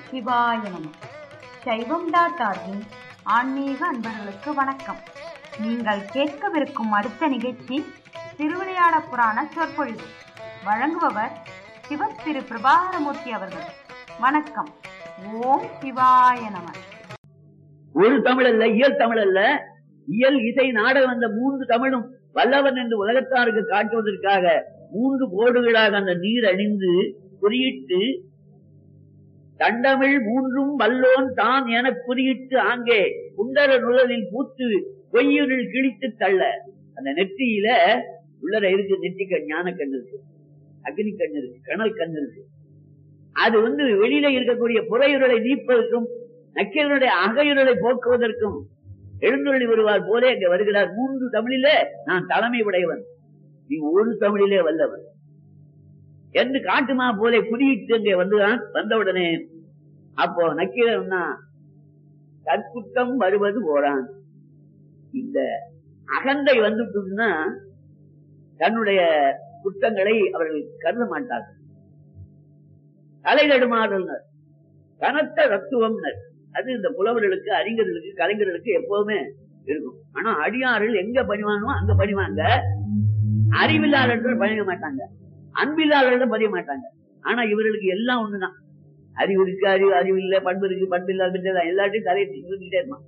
சிவாய நம. சைவம்.org ஆன்மீக அன்பர்களுக்கு வணக்கம். நீங்கள் கேட்கவிருக்கும் அடுத்த நிகழ்ச்சி திருவிளையாட புராண சொற்பொழிவு. வழங்குபவர் சிவ திரு பிரபாகரமூர்த்தி அவர்கள். வணக்கம். ஓம் சிவாய நம. ஒரு தமிழ் அல்ல, இயல் தமிழ் அல்ல, இயல் இசை நாடகம் அந்த மூன்று தமிழும் வல்லவன் என்று உலகத்தாருக்கு காட்டுவதற்காக மூன்று கோடுகளாக அந்த நீர் அணிந்து குறியிட்டு தண்டமிழ் மூன்றும் வல்லோன் தான் என குறியிட்டு ஆங்கே குண்டர நுழலில் பூத்து பொய்யுரில் கிழித்து தள்ள. அந்த நெற்றியில உள்ளர இருக்கு, நெற்றிக்கண் ஞான கண் இருக்கு, அக்னி கண் இருக்கு, கணல் கண் இருக்கு. அது வெளியில இருக்கக்கூடிய புறையுரலை நீப்பதற்கும் நக்கீரனுடைய அகையுரலை போக்குவதற்கும் எழுந்துள்ளி வருவார் போலே அங்க வருகிறார். மூன்று தமிழிலே நான் தலைமை உடையவன், நீ ஒரு தமிழிலே வல்லவன் என்று காட்டுமா போலே குறியிட்டு அங்கே வந்தவுடனே அப்போ நக்கீரன்னா கற்குற்றம் வருவது போறான். இந்த அகந்தை வந்துட்டுன்னா தன்னுடைய குற்றங்களை அவர்கள் கருத மாட்டார்கள். தலைநடுமாறல் கனத்த ரத்துவம் அது இந்த புலவர்களுக்கு, அறிஞர்களுக்கு, கலைஞர்களுக்கு எப்போதுமே இருக்கும். ஆனா அடியார்கள் எங்க பணிவானோ அங்க பணிவாங்க, அறிவில்லாளர்கள் பணிய மாட்டாங்க, அன்பில்லாளர்கள் பதிய மாட்டாங்க. ஆனா இவர்களுக்கு எல்லாம் ஒண்ணுதான், அறிவு இருக்கு, அறிவு இல்ல, பண்பு இருக்கு, பண்பு இல்லாத எல்லாத்தையும் தலையை இருந்துட்டே இருப்பான்.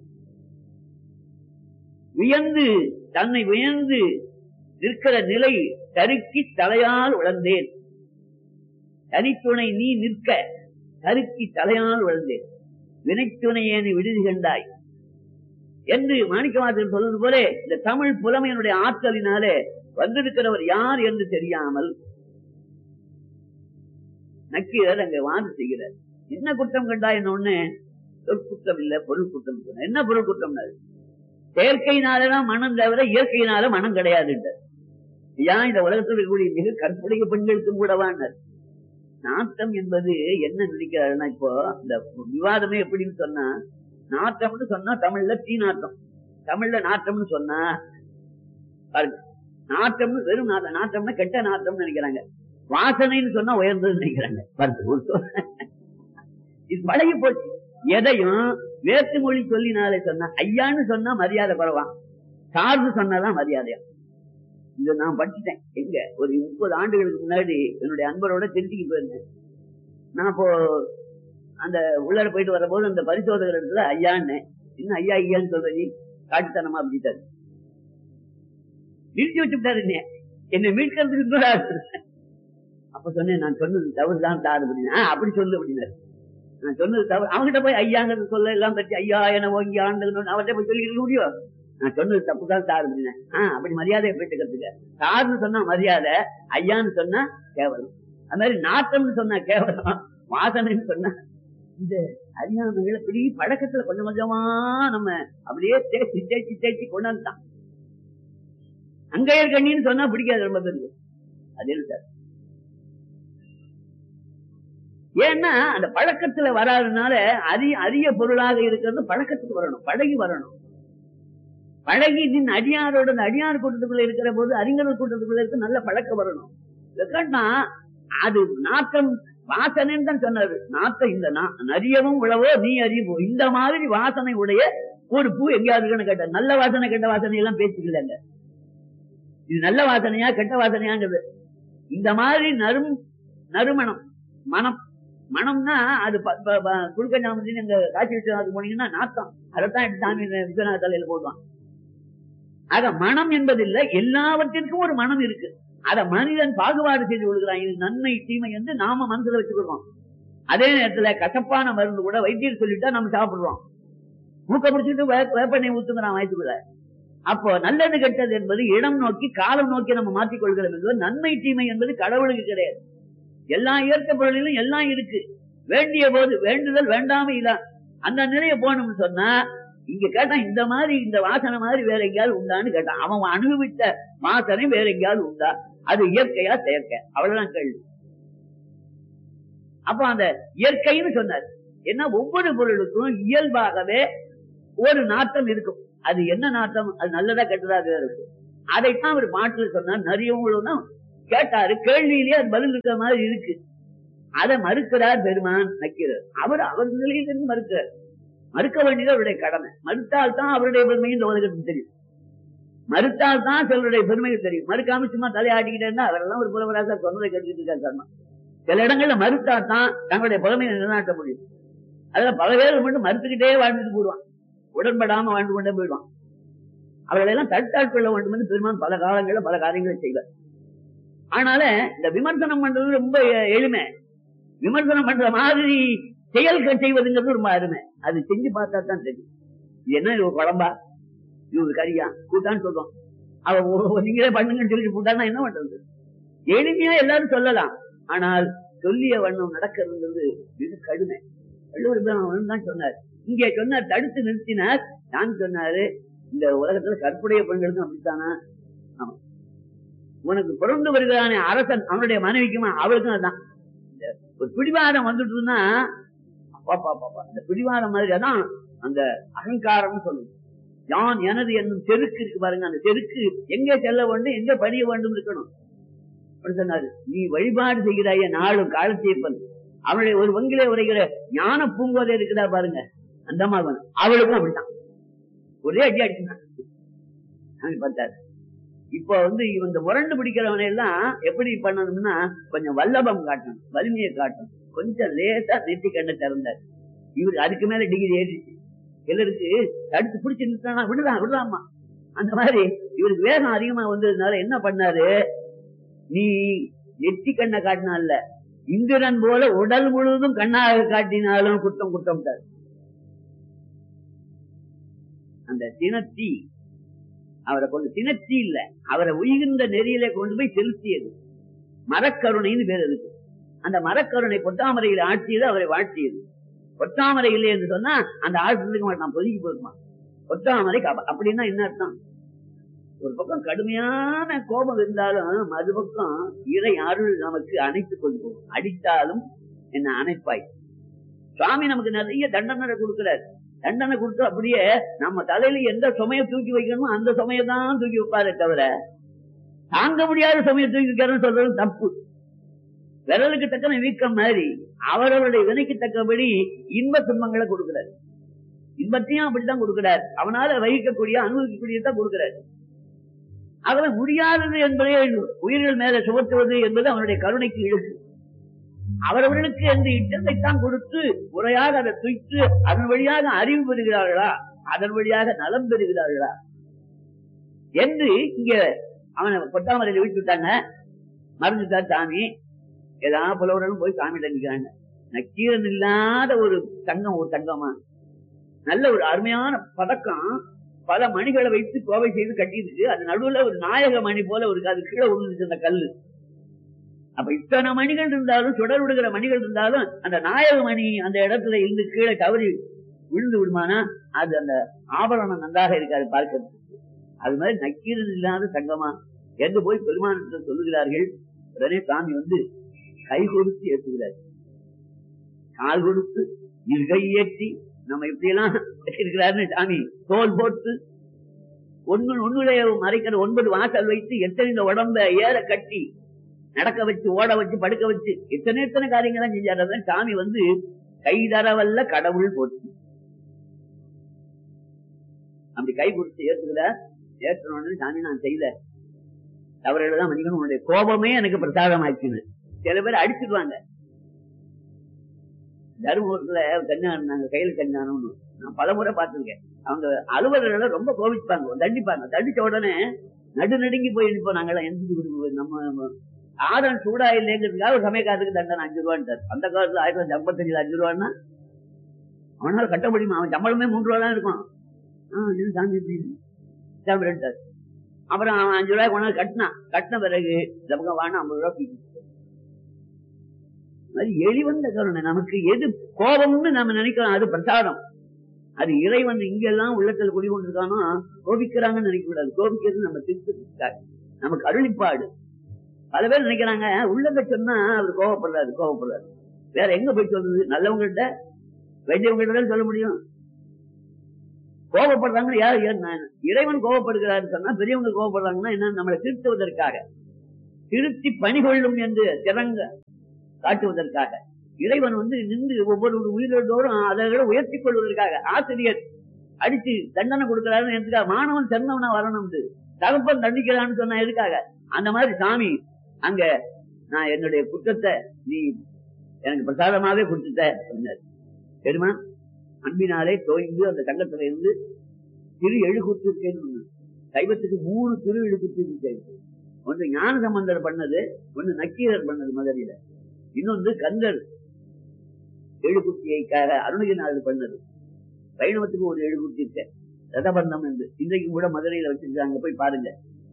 தன்னை வியந்து நிற்கிற நிலை தருக்கி தலையால் உழந்தேன். தனித்துணை நீ நிற்க தருக்கி தலையால் உழந்தேன், வினைத்துணையேனை விடுதி கண்டாய் என்று மாணிக்கவாசகர் சொல்வது போல இந்த தமிழ் புலமையினுடைய ஆற்றலினாலே வந்திருக்கிறவர் யார் என்று தெரியாமல் நக்கீரர் அங்க வாது செய்கிறார். என்ன குற்றம் கண்டாய்? ஒண்ணு சொற்குற்றம் இல்ல, பொருள் குற்றம். என்ன பொருள் குற்றம்? செயற்கையினாலதான் மனம் தவிர இயற்கையினால மனம் கிடையாது. ஏன் இந்த உலகத்தில் இருக்கக்கூடிய மிக கற்புடைய பெண்களுக்கும் கூடவான் நாட்டம் என்பது என்ன நினைக்கிறாருன்னா, இப்போ இந்த விவாதமே எப்படின்னு சொன்னா, நாட்டம்னு சொன்னா தமிழ்ல தீ நாட்டம், தமிழ்ல நாட்டம்னு சொன்னா பாருங்க, நாட்டம்னு வெறும் நாட்டம்னா கெட்ட நாட்டம்னு நினைக்கிறாங்க, வாசனைன்னு சொன்னா உயர்ந்ததுன்னு நினைக்கிறாங்க. இது பழகி போச்சு. எதையும் வேற்று மொழி சொல்லினாலே சொன்னா, ஐயான்னு சொன்னா மரியாதை குறைவான், சார்பு சொன்னாதான் மரியாதையா. இதை நான் படிச்சுட்டேன். எங்க ஒரு 30 ஆண்டுகளுக்கு முன்னாடி என்னுடைய அன்பரோட திருச்சிக்கு போயிருந்தேன். நான் இப்போ அந்த உள்ளார போயிட்டு வர போது அந்த பரிசோதகர் இடத்துல ஐயான்னு, இன்னும் ஐயா ஐயான்னு சொல்ற நீ காட்டுத்தனமா அப்படிட்டாரு, நிறுத்தி வச்சுட்டாரு என்னை மீட்கிறதுக்கு. அப்ப சொன்னேன், நான் சொன்னது தவறுதான் சார் அப்படின்னா. அப்படி சொல்லு அப்படின்னாரு. நான் சொன்னது தவறு. அவங்ககிட்ட போய் ஐயாங்கிறது சொல்ல எல்லாம் பற்றி ஐயா என ஓங்கி ஆண்டு அவர்கிட்ட போய் சொல்லிக்க முடியும். நான் சொன்னது தப்புதான் சார் அப்படின்னா. அப்படி மரியாதையை போயிட்டுக்கிறதுக்கு, சார்னு சொன்னா மரியாதை, ஐயான்னு சொன்னா கேவலம். அது மாதிரி நாட்டம்னு சொன்னா கேவலம், வாசனைன்னு சொன்னா இந்த அறியாமைகளை இப்படி பழக்கத்துல கொஞ்சம் கொஞ்சமா நம்ம அப்படியே தேய்ச்சி தேய்ச்சி தேய்ச்சி கொண்டாந்துட்டான். அங்கையர் கண்ணின்னு சொன்னா பிடிக்காது ரொம்ப பேருக்கு. அது சார், ஏன்னா அந்த பழக்கத்துல வராதனால அரிய பொருளாக இருக்கிறது பழக்கத்துக்கு வரணும், பழகி வரணும். பழகி நின் அடியாரோட அடியார் கூட்டத்துக்குள்ள இருக்கிற போது அறிஞர்கள் கூட்டத்துக்குள்ள இருக்க நல்ல பழக்கம் வரணும். அது நாட்டம் வாசனைன்னு தான் சொன்னாரு. நாட்டம் இந்த நரியவும் உழவோ நீ அறிவோ, இந்த மாதிரி வாசனை உடைய ஒரு பூ எங்கேயாவது இருக்குன்னு கேட்ட. நல்ல வாசனை கெட்ட வாசனை எல்லாம் பேச்சுக்கலங்க. இது நல்ல வாசனையா கெட்ட வாசனையாங்கிறது. இந்த மாதிரி நறுமணம், மனம். மனம்னா அது குழுக்கஞ்சாமத்தின் எங்க காட்சி வச்சு போனீங்கன்னா நாட்டம், அதைத்தான் எடுத்து சாமி விஸ்வநாத தலையில போடுவான். ஆக மனம் என்பதில்லை, எல்லாவற்றிற்கும் ஒரு மனம் இருக்கு. அத மனிதன் பாகுபாடு செய்து கொள்கிறான். இது நன்மை தீமை என்று நாம மனசுல வச்சுக்கிறோம். அதே நேரத்துல கசப்பான மருந்து கூட வைத்தியர் சொல்லிட்டா நம்ம சாப்பிடுறோம். மூக்க பிடிச்சிட்டு வேப்பெண்ணெய் ஊத்துங்கிறான் வயசுக்குள்ள. அப்போ நல்லது கெட்டது என்பது இடம் நோக்கி காலம் நோக்கி நம்ம மாற்றிக்கொள்கிறோம். என்பது நன்மை தீமை என்பது கடவுளுக்கு கிடையாது. எல்லா இயற்கை பொருளிலும் எல்லாம் இருக்கு. வேண்டிய போது வேண்டுதல் வேண்டாம இல்ல அந்த நிலைய போனோம்னு சொன்னா, இங்க கேட்டான் இந்த மாதிரி இந்த வாசனை மாதிரி வேற எங்கேயாவது உண்டான்னு கேட்டான். அவன் அனுபவித்த வாசனை வேற எங்கேயாவது உண்டா? அது இயற்கையா செயற்கை? அவ்வளவுதான் கேள்வி. அப்ப அந்த இயற்கைன்னு சொன்னார். ஏன்னா ஒவ்வொரு பொருளுக்கும் இயல்பாகவே ஒரு நாட்டம் இருக்கும். அது என்ன நாட்டம்? அது நல்லதா கெட்டதாக இருக்கு. அதைத்தான் ஒரு பாட்டுல சொன்னார். நிறைய கேட்டாரு, கேள்வியிலேயே அது பதில் இருக்கிற மாதிரி இருக்கு. அதை மறுக்கிறார் பெருமான் நக்கீரர். அவர் நிலையிலிருந்து மறுக்கிறார். மறுக்க வேண்டியது அவருடைய கடமை. மறுத்தால் தான் அவருடைய பெருமை இந்த உலகத்துக்கு தெரியும். மறுத்தால் தான் சிலருடைய பெருமைக்கு தெரியும். மறுக்காம சும்மா தலையாட்டிக்கிட்டே இருந்தா அவரெல்லாம் ஒரு புலவராக சொன்னதை கேட்டுக்கிட்டு இருக்காரு சர்மா. சில இடங்கள்ல மறுத்தா தான் தங்களுடைய புலமையை நிலைநாட்ட முடியும். அதுல பல பேர் மட்டும் மறுத்துக்கிட்டே வாழ்ந்துட்டு போடுவான், உடன்படாம வாழ்ந்து கொண்டே போயிடுவான். அவர்களெல்லாம் தடுத்தாட்கொள்ள வேண்டும் என்று பெருமான் பல காலங்களில் பல காரியங்களை செய்வார். ஆனால இந்த விமர்சனம் பண்றது ரொம்ப எளிமை. விமர்சனம் பண்ற மாதிரி செயல்கள் செய்வதுங்கிறது ரொம்ப அருமை. அது செஞ்சு பார்த்தா தான் தெரியும். இது என்ன, இது குழம்பா, இது கறியா, கூட்டான்னு சொல்றோம். நீங்களே பண்ணுங்கன்னு சொல்லிட்டு போட்டான்னா என்ன பண்றது? எளிமையா எல்லாரும் சொல்லலாம். ஆனால் சொல்லிய வண்ணம் நடக்கிறது மிக கடுமை. வள்ளுவர் தான் சொன்னார். இங்கே சொன்னார், தடுத்து நிறுத்தினார். நான் சொன்னாரு, இந்த உலகத்துல கற்புடைய பெண்களுக்கும் அப்படித்தானா? ஆமா. உனக்கு பிறந்து வருகிறானே அரசன், அவனுடைய மனைவிக்குமா அவளுக்கும் அதுதான். ஒரு பிடிவாதம் வந்துட்டுன்னா அந்த பிடிவாதம் மாதிரி அதான் அந்த அகங்காரம் சொல்லுது. யான் எனது என்னும் செருக்கு இருக்கு பாருங்க, அந்த செருக்கு எங்கே செல்ல வேண்டும், எங்க பணிய வேண்டும் இருக்கணும். சொன்னாரு, நீ வழிபாடு செய்கிறாய நாளும் காலத்தீர்ப்பன் அவனுடைய ஒரு வங்கிலே உரைகிற ஞான பூங்கோதை இருக்குதா பாருங்க, அந்த மாதிரி அவளுக்கும் அப்படித்தான் ஒரே அடி அடிச்சுதான் பார்த்தாரு. இப்ப இந்த முரண்டு பிடிக்கிறவனை எல்லாம் எப்படி பண்ணணும்னா, கொஞ்சம் வல்லபம் காட்டணும், வலிமையை காட்டணும். கொஞ்சம் லேசா நெத்தி கண்ணை திறந்தார். இவருக்கு அதுக்கு மேல டிகிரி ஏறிச்சு. எல்லாருக்கு தடுத்து பிடிச்சு நிறுத்தினா விடலாமா, அந்த மாதிரி இவருக்கு வேகம் அதிகமா வந்ததுனால என்ன பண்ணாரு, நீ நெத்தி கண்ணை காட்டினால இந்திரன் போல உடல் முழுவதும் கண்ணாக காட்டினாலும் குற்றம் குற்றம். அந்த தினத்தி அவரை கொண்டு, தினத்தி இல்ல, அவரை உயிர்ந்த நெறியில கொண்டு போய் செலுத்தியது மரக்கருணைன்னு பேர் இருக்கு. அந்த மரக்கருணை பொத்தாமரையில் ஆட்சியது, அவரை வாழ்த்தியது. பொத்தாமரை இல்லை என்று சொன்னா அந்த ஆட்சிக்கு மாட்டான், பொதுக்கி போயிருமா. பொத்தாமரை அப்படின்னா என்ன அர்த்தம்? ஒரு பக்கம் கடுமையான கோபம் இருந்தாலும் மறுபக்கம் இறை அருள் நமக்கு அணைத்துக் கொண்டு போகும். அடித்தாலும் என்ன அணைப்பாய். சுவாமி நமக்கு நிறைய தண்டனை கொடுக்கிறார். தண்டனை கொடுத்து அப்படியே நம்ம தலையில எந்த சுமையை தூக்கி வைக்கணுமோ அந்த சுமையை தான் தூக்கி வைப்பாரே தவிர, தாங்க முடியாத சுமையை தூக்கி வைக்கிறன்னு சொல்றது தப்பு. விரலுக்கு தக்கன வீக்கம் மாதிரி அவரவருடைய வினைக்கு தக்கபடி இன்ப துன்பங்களை கொடுக்கிறார். இன்பத்தையும் அப்படித்தான் கொடுக்கிறார். அவனால வகிக்கக்கூடிய அனுபவிக்கக்கூடியதான் கொடுக்கிறார். ஆகவே முடியாதது என்பதே உயிர்கள் மேல சுமத்துவது என்பது அவனுடைய கருணைக்கு இழுக்கு. அவரவர்களுக்கு அந்த இட்டத்தைத்தான் கொடுத்து முறையாக அதை துய்த்து அதன் வழியாக அறிவு பெறுகிறார்களா, அதன் வழியாக நலம் பெறுகிறார்களா என்று இங்க அவனை பொட்டாமரையில விட்டுட்டாங்க. மறந்துட்டார் சாமி. ஏதாவது புலவர்களும் போய் சாமி தண்டிக்கிறாங்க. நக்கீரன் இல்லாத ஒரு தங்கம், ஒரு தங்கமா நல்ல ஒரு அருமையான பதக்கம், பல மணிகளை வைத்து கோவை செய்து கட்டியிருக்கு. அது நடுவுல ஒரு நாயக மணி போல ஒரு அது கீழே விழுந்துச்சு அந்த கல்லு. அப்ப இத்தனை மணிகள் இருந்தாலும், சுடர் விடுகிற மணிகள் இருந்தாலும், அந்த நாயக மணி அந்த இடத்துல இருந்து கீழே தவறி விழுந்து விடுமானா அது அந்த ஆபரணம் நன்றாக இருக்காது பார்க்கிறது. அது மாதிரி நக்கீரன் இல்லாத தங்கமா என்று போய் பெருமானத்தில் சொல்லுகிறார்கள். உடனே சாமி கை கொடுத்து ஏற்றுகிறார், கால் கொடுத்து இருகை ஏற்றி நம்ம இப்படி எல்லாம் இருக்கிறாருன்னு சாமி தோல் போட்டு ஒன்னுடைய மறைக்கிற 9 வாசல் வைத்து எத்தனை உடம்ப ஏற கட்டி நடக்க வச்சு, ஓட வச்சு, படுக்க வச்சு எத்தனை காரியங்கள்லாம் செஞ்சாரு. சாமி கைதரவல்ல கடவுள் போட்டு அப்படி கை கொடுத்து ஏற்றுகிறார். ஏற்றணும்னு சாமி நான் செய்யல, தவறுகள் தான் மன்னிக்கணும், உன்னுடைய கோபமே எனக்கு பிரசாதம் ஆச்சுன்னு. சில பேர் அடிச்சுடுவாங்க. தருமபுரத்துல கல்யாணம், நாங்க கையில கல்யாணம்னு நான் பலமுறை பார்த்திருக்கேன். அவங்க அலுவலர்கள் ரொம்ப கோபிச்சுப்பாங்க, தண்டிப்பாங்க. தண்டிச்ச உடனே நடுநடுங்கி போய் நிற்போம். நாங்கெல்லாம் எந்த நம்ம ஆதன் சூடா இல்லைங்கிறதுக்காக ஒரு சமயக்காரத்துக்கு தண்டனை 5 ரூபான்ட்டார். அந்த காலத்துல 1955 5 ரூபான்னா அவனால கட்ட முடியுமா? அவன் சம்பளமே 3 ரூபா தான் இருக்கும். அப்புறம் அவன் 5 ரூபாய் கொண்டாந்து கட்டின பிறகு வாங்க 50 ரூபாய். எளிவந்த கருணை. நமக்கு எது கோபம்னு நம்ம நினைக்கிறோம் அது பிரசாதம். அது இறைவன் இங்கெல்லாம் உள்ளத்தில் குடிகொண்டிருக்கானோ கோபிக்கிறாங்கன்னு நினைக்க கூடாது. கோபிக்கிறது நம்ம திருத்த நமக்கு அருளிப்பாடு. பல பேர் நினைக்கிறாங்க உள்ளத சொன்னா அவர் கோபப்படுறாரு. வேற எங்க போய் சொல்றது? நல்லவங்கள்ட்ட வைத்தியவங்கள்ட்ட சொல்ல முடியும். கோபப்படுறாங்கன்னு யார் இறைவன் கோபப்படுகிறாரு சொன்னா, பெரியவங்க கோபப்படுறாங்கன்னா என்ன? நம்மளை திருத்துவதற்காக, திருத்தி பணி கொள்ளும் என்று திறங்க காட்டுவதற்காக இறைவன் நின்று ஒவ்வொரு உயிரோடும் அதை உயர்த்தி கொள்வதற்காக ஆசிரியர் அடிச்சு தண்டனை கொடுக்கிறாருன்னு எதுக்காக? மாணவன் சிறந்தவனா வரணும், தகப்பன் தண்டிக்கிறான்னு சொன்ன எதுக்காக? அந்த மாதிரி சாமி அங்க நான் என்னுடைய குற்றத்தை நீ எனக்கு பிரசாதமாவே கொடுத்துட்ட அப்படின்னாரு. பெருமான் அன்பினாலே தோய்ந்து அந்த தங்கத்துல இருந்து திரு எழுகுத்து சைவத்துக்கு 3 திரு எழுகுத்து. ஒன்று ஞான சம்பந்தர் பண்ணது, ஒன்று நக்கீரர் பண்ணது மதுரையில, இன்னொன்று கந்தர் எழுகுத்தியைக்காக அருணகிரிநாதர் பண்ணது. வைணவத்துக்கு ஒரு எழுகுத்தி இருக்க ரதபந்தம் என்று இன்றைக்கும் கூட மதுரையில வச்சிருக்காங்க, போய் பாருங்க.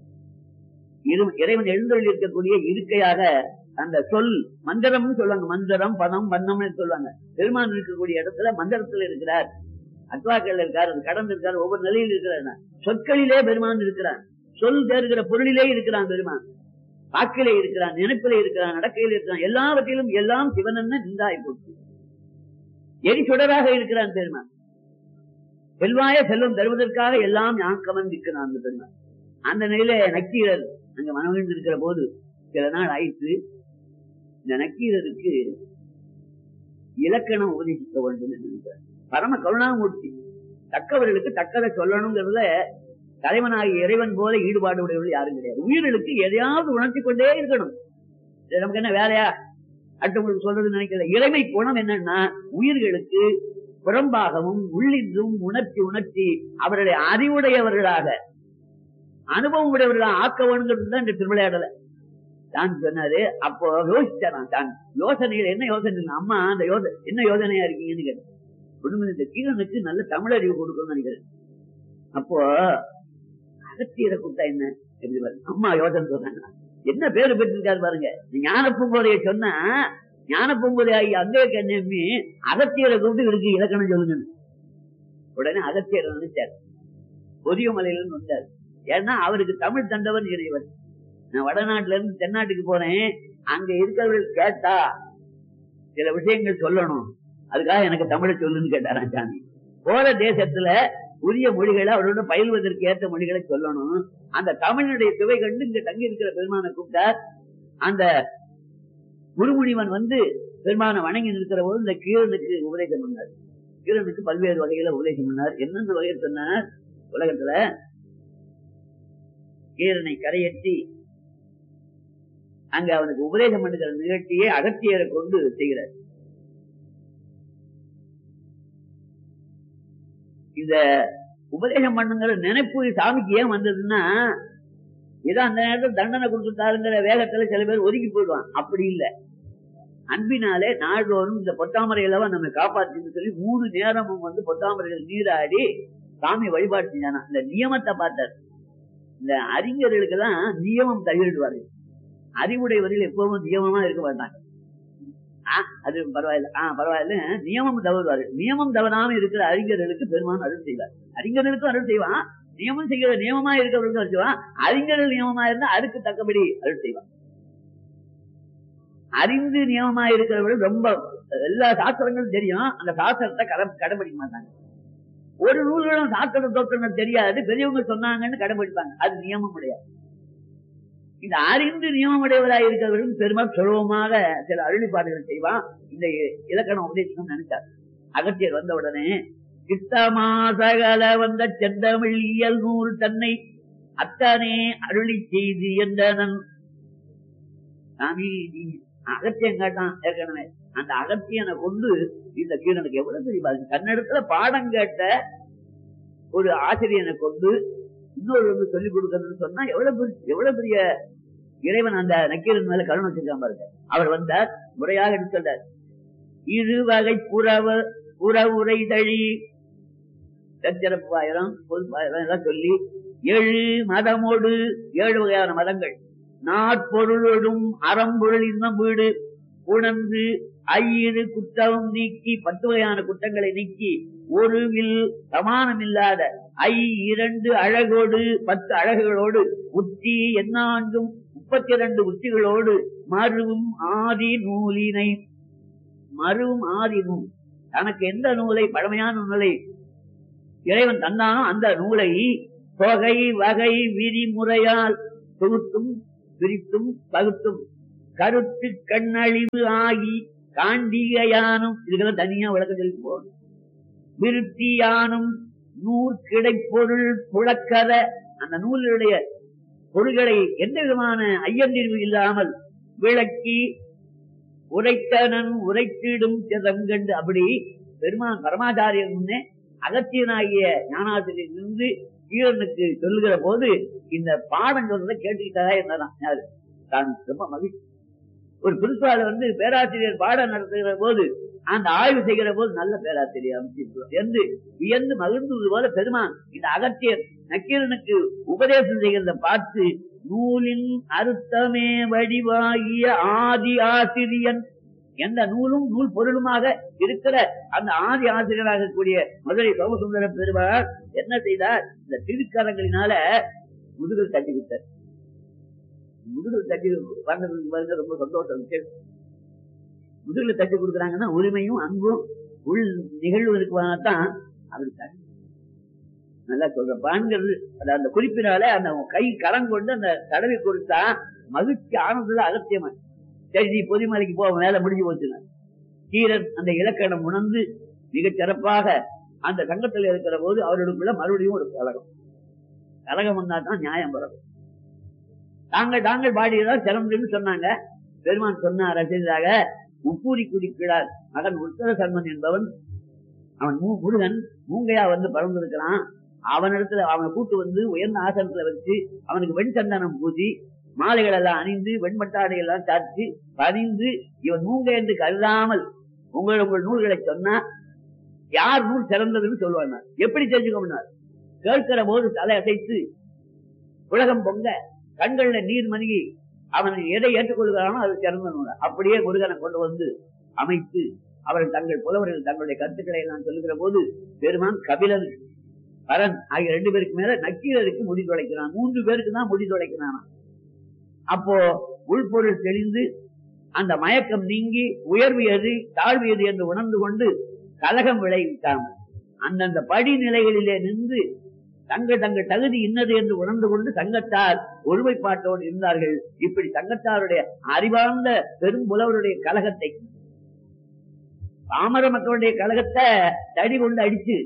இறைவன் எழுந்தொழி இருக்கக்கூடிய இருக்கையாக அந்த சொல் மந்திரம் சொல்லுவாங்க, மந்திரம் பதம் பந்தம்னு சொல்லுவாங்க. பெருமான் இருக்கக்கூடிய இடத்துல மந்திரத்துல இருக்கிறார், அத்வாக்கள் இருக்கார், அது கடந்து இருக்கார், ஒவ்வொரு நிலையில் இருக்கிறார். சொற்களிலே பெருமான் இருக்கிறான், சொல் தேர்கிற பொருளிலே இருக்கிறான் பெருமான், வாக்கிலே இருக்கிறான், நினைப்பிலே இருக்கிறான், நடக்கையில் இருக்கிறான், எல்லாவற்றிலும் எல்லாம் சிவன் என்ன நின்றாய் போச்சு. எரி சுடராக இருக்கிறான் பெருமான். செல்வாய செல்வம் தருவதற்காக எல்லாம் ஞாக்கமன் இருக்கிறான் அந்த பெருமான். அந்த நிலையில நக்கீரர் அங்க மனவிழ்ந்து இருக்கிற போது சில நாள் ஆயிற்று. இந்த நக்கீரருக்கு இலக்கணம் உபதேசிக்க வேண்டும் என்று நினைக்கிறார். பரம கருணாமூர்த்தி, தக்கவர்களுக்கு தக்கதை சொல்லணுங்கிறதுல தலைவனாகிய இறைவன் போல ஈடுபாடு உடையவர்கள் யாரும் கிடையாது. உயிர்களுக்கு எதையாவது உணர்த்தி கொண்டே இருக்கணும். நமக்கு என்ன வேலையா அடுத்தவங்களுக்கு சொல்றது நினைக்கிறது. இறைமை குணம் என்னன்னா உயிர்களுக்கு புறம்பாகவும் உள்ளின்றும் உணர்த்தி அவர்களை அறிவுடையவர்களாக அனுபவம் உடையவர்களாக ஆக்க வேணுங்கிறது தான் இந்த திருவிளையாடலை தான் சொன்னாரு. அப்போ யோசிச்சாரான் தான். யோசனைகள் என்ன யோசனை? அம்மா அந்த என்ன யோசனையா இருக்கீங்கன்னு கேட்டேன். இந்த கீழனுக்கு நல்ல தமிழ் அறிவு கொடுக்கணும்னு நினைக்கிறேன். அப்போ அகத்தியரை கூட்டா என்ன அம்மா யோசனை சொல்றாங்க. என்ன பேரு பெற்றிருக்காரு பாருங்க. ஞான பூங்கோதைய சொன்னா ஞான பூங்கோதை ஆகிய அங்கே நம்பி அகத்தியரை கூப்பிட்டு இருக்கு இலக்கணம் சொல்லுங்க. உடனே அகத்தியர் நினைச்சார், பொதியமலையில வந்தார். ஏன்னா அவருக்கு தமிழ் தண்டவன் இறைவன். நான் வடநாட்டுல இருந்து தென்னாட்டுக்கு போறேன், அங்க இருக்கிறவர்கள் கேட்டா சில விஷயங்கள் சொல்லணும், அதுக்காக எனக்கு தமிழை சொல்லுன்னு கேட்டாராம் சாமி. போற தேசத்துல உரிய மொழிகளை அவரோட பயில்வதற்கு ஏற்ற மொழிகளை சொல்லணும். அந்த தமிழுடைய சுவை கண்டு இங்க தங்கி இருக்கிற பெருமானை கூப்பிட்டார். அந்த குருமுனிவன் பெருமானை வணங்கி நிற்கிற போது இந்த கீரனுக்கு உபதேசம் பண்ணார். கீரனுக்கு பல்வேறு வகையில உபதேசம் பண்ணார். என்னென்ன வகையில் சொன்னார்? உலகத்துல கீரனை கரையேற்றி அங்க அவனுக்கு உபதேசம் பண்ணுகிற நிகழ்ச்சியை அகத்தியரை கொண்டு செய்கிறார். இந்த உபதேசம் பண்ணுங்கிற நினைப்பு சாமிக்கு ஏன் வந்ததுன்னா, ஏதோ அந்த நேரத்தில் தண்டனை கொடுத்துட்டாருங்கிற வேகத்துல சில பேர் ஒதுக்கி போயிடுவான். அப்படி இல்லை, அன்பினாலே நாள்தோறும் இந்த பொத்தாமரையிலவா நம்ம காப்பாற்றுன்னு சொல்லி 3 நேரமும் பொத்தாமரையில் நீராடி சாமி வழிபாடு செஞ்சானா. இந்த நியமத்தை பார்த்தார். இந்த அறிஞர்களுக்கு தான் நியமம் தவிர்டுவாரு. அறிவுடையவர்கள் எப்பவும் நியமமா இருக்க மாட்டாங்க. அது பரவாயில்ல, பரவாயில்ல, நியமம் தவறுவாரு. நியமம் தவறாம இருக்கிற அறிஞர்களுக்கு பெருமான் அருள் செய்வார். அறிஞர்களுக்கும் அருள் செய்வான், நியமம் செய்கிற நியமமா இருக்கிறவர்களுக்கும் அருள் செய்வான். அறிஞர்கள் நியமமா இருந்தா அதுக்கு தக்கபடி அருள் செய்வான். அறிந்து நியமமா இருக்கிறவர்கள் ரொம்ப எல்லா சாஸ்திரங்களும் தெரியும், அந்த சாஸ்திரத்தை கடைபிடிக்க மாட்டாங்க. ஒரு நூல்களும் சாஸ்திர தோற்றம் தெரியாது, பெரியவங்க சொன்னாங்கன்னு கடைபிடிப்பாங்க, அது நியமம் கிடையாது. இந்த அறிந்து நியமமுடையவராக இருக்கிறவர்களும் பெருமாள் சுலபமாக சில அருளிப்பாடுகள் செய்வான். இந்த இலக்கணம் உபதேசம் நினைச்சார். அகத்தியர் வந்த உடனே சித்தமாசகல வந்த செந்தமிழ் இயல் நூல் தன்னை அத்தனே அருளி செய்து என்றனன். சாமி அகத்தியம் கேட்டான் ஏற்கனவே. அந்த அகத்தியனை கொண்டு இந்த கீழனுக்கு எவ்வளவு தெரியும். தன்னிடத்துல பாடம் கேட்ட ஒரு ஆசிரியனை கொண்டு இன்னொரு சொல்லிக் கொடுக்கறதுன்னு சொன்னா எவ்வளவு பெரிய இறைவன் அந்த நக்கீரன் மேல கருணை வச்சிருக்கான் பாருங்க. அவர் வந்தார், முறையாக எடுத்து சொல்றார். இரு வகை புறவுரை தழி சச்சிறப்பு பாயிரம் பொது பாயிரம் எல்லாம் சொல்லி 7 மதமோடு 7 வகையான மதங்கள் நாட்பொருளும் அறம்பொருள் இன்னும் வீடு உணர்ந்து 5 குற்றம் நீக்கி 10 வகையான குற்றங்களை நீக்கி ஒரு வில் சமானம் இல்லாத 2 அழகோடு 10 அழகுகளோடு உச்சி என்னான்கும் 32 உச்சிகளோடு மருவும் ஆதி நூலினை மருவும் ஆதி நூல் தனக்கு எந்த நூலை பழமையான நூலை இறைவன் தந்தானோ அந்த நூலை தொகை வகை விதிமுறையால் தொகுத்தும் பிரித்தும் பகுத்தும் கருத்து கண்ணழிவு ஆகி காண்டிகையானும் இதுக்கெல்லாம் தனியா விளக்கம் சொல்லி போகணும். விருத்தியானும் நூல் கிடைப்பொருள் புழக்கத அந்த நூலுடைய பொருள்களை எந்த விதமான ஐயந்தீர்வு இல்லாமல் விளக்கி உரைத்தனன் உரைத்திடும் சிதங்கண்டு அப்படி பெருமான் பரமாச்சாரியர் முன்னே அகத்தியனாகிய ஞானாசிரியர் இருந்து கீழனுக்கு சொல்லுகிற போது இந்த பாடம் சொல்றதை கேட்டுக்கிட்டதா என்னதான் யாரு தான் ரொம்ப மகிழ்ச்சி. ஒரு குறிப்பாள பேராசிரியர் பாடம் நடத்துகிற போது அந்த ஆய்வு செய்கிற போது நல்ல பேராசிரியர் என்று வியந்து மகிழ்ந்தது போல பெருமான் இந்த அகத்தியர் நக்கீரனுக்கு உபதேசம் செய்கிறத பார்த்து நூலின் அர்த்தமே வடிவாகிய ஆதி ஆசிரியன் எந்த நூலும் நூல் பொருளுமாக இருக்கிற அந்த ஆதி ஆசிரியராக கூடிய மதுரை சோமசுந்தர பெருமாள் என்ன செய்தார்? இந்த திருக்கரங்களினால முதுகில் தட்டி விட்டார். முதுகில் தட்டி வந்ததுக்கு ரொம்ப சந்தோஷம். முதுகில் தட்டி கொடுக்குறாங்கன்னா உரிமையும் அன்பும் உள் நிகழ்வு இருக்குவாங்கத்தான் அப்படி தட்டி நல்லா சொல்ற பான்கள் அந்த குறிப்பினால அந்த கை கரம் கொண்டு அந்த தடவை கொடுத்தா மகிழ்ச்சி ஆனந்தத்துல அகத்தியமா. சரி நீ பொதிமலைக்கு போ, வேலை முடிஞ்சு போச்சுங்க. கீரன் அந்த இலக்கணம் உணர்ந்து மிகச் சிறப்பாக அந்த சங்கத்தில் இருக்கிற போது அவர்களுக்குள்ள மறுபடியும் ஒரு கலகம் வந்தா தான் நியாயம் வரும். தாங்கள் பாடியதான் சிறந்ததுன்னு சொன்னாங்க. பெருமான் சொன்னார் ரசிகராக உப்பூரி குடிக்கிறார் மகன் உத்தர சர்மன் என்பவன் அவன் முருகன் மூங்கையா பறந்திருக்கிறான். அவனிடத்துல அவனை கூட்டு உயர்ந்த ஆசனத்துல வச்சு அவனுக்கு வெண் சந்தனம் பூசி மாலைகள் எல்லாம் அணிந்து வெண்பட்டாடை எல்லாம் சாத்தி பணிந்து இவன் மூங்கை என்று கருதாமல் உங்கள் நூல்களை சொன்னா யார் நூல் சிறந்ததுன்னு சொல்லுவாங்க. எப்படி தெரிஞ்சுக்கோம்னார்? கேட்கிற போது தலை அசைத்து உலகம் பொங்க கண்கள்ல நீர் மணிகி அவன் எதை ஏற்றுக்கொள்கிறானோ அது சிறந்த நூல். அப்படியே முருகனை கொண்டு அமைத்து அவர்கள் தங்கள் புலவர்கள் தங்களுடைய கருத்துக்களை எல்லாம் சொல்லுகிற போது பெருமான் கபிலன் பரன் ஆகிய 2 பேருக்கு மேல நக்கீரருக்கு முடி தொலைக்கிறான். 3 பேருக்கு தான் முடி தொலைக்கிறான். அப்போ உள்பொருள் தெளிந்து அந்த மயக்கம் நீங்கி உயர்வு எது தாழ்வு எது என்று உணர்ந்து கொண்டு கலகம் விளைவிக்காமல் அந்தந்த படிநிலைகளிலே நின்று தங்கள் தகுதி இன்னது என்று உணர்ந்து கொண்டு சங்கத்தார் ஒருமைப்பாட்டோடு இருந்தார்கள். இப்படி சங்கத்தாருடைய அறிவார்ந்த பெரும் புலவருடைய கலகத்தை பாமர மக்களுடைய கலகத்தை தடி கொண்டு அடிச்சு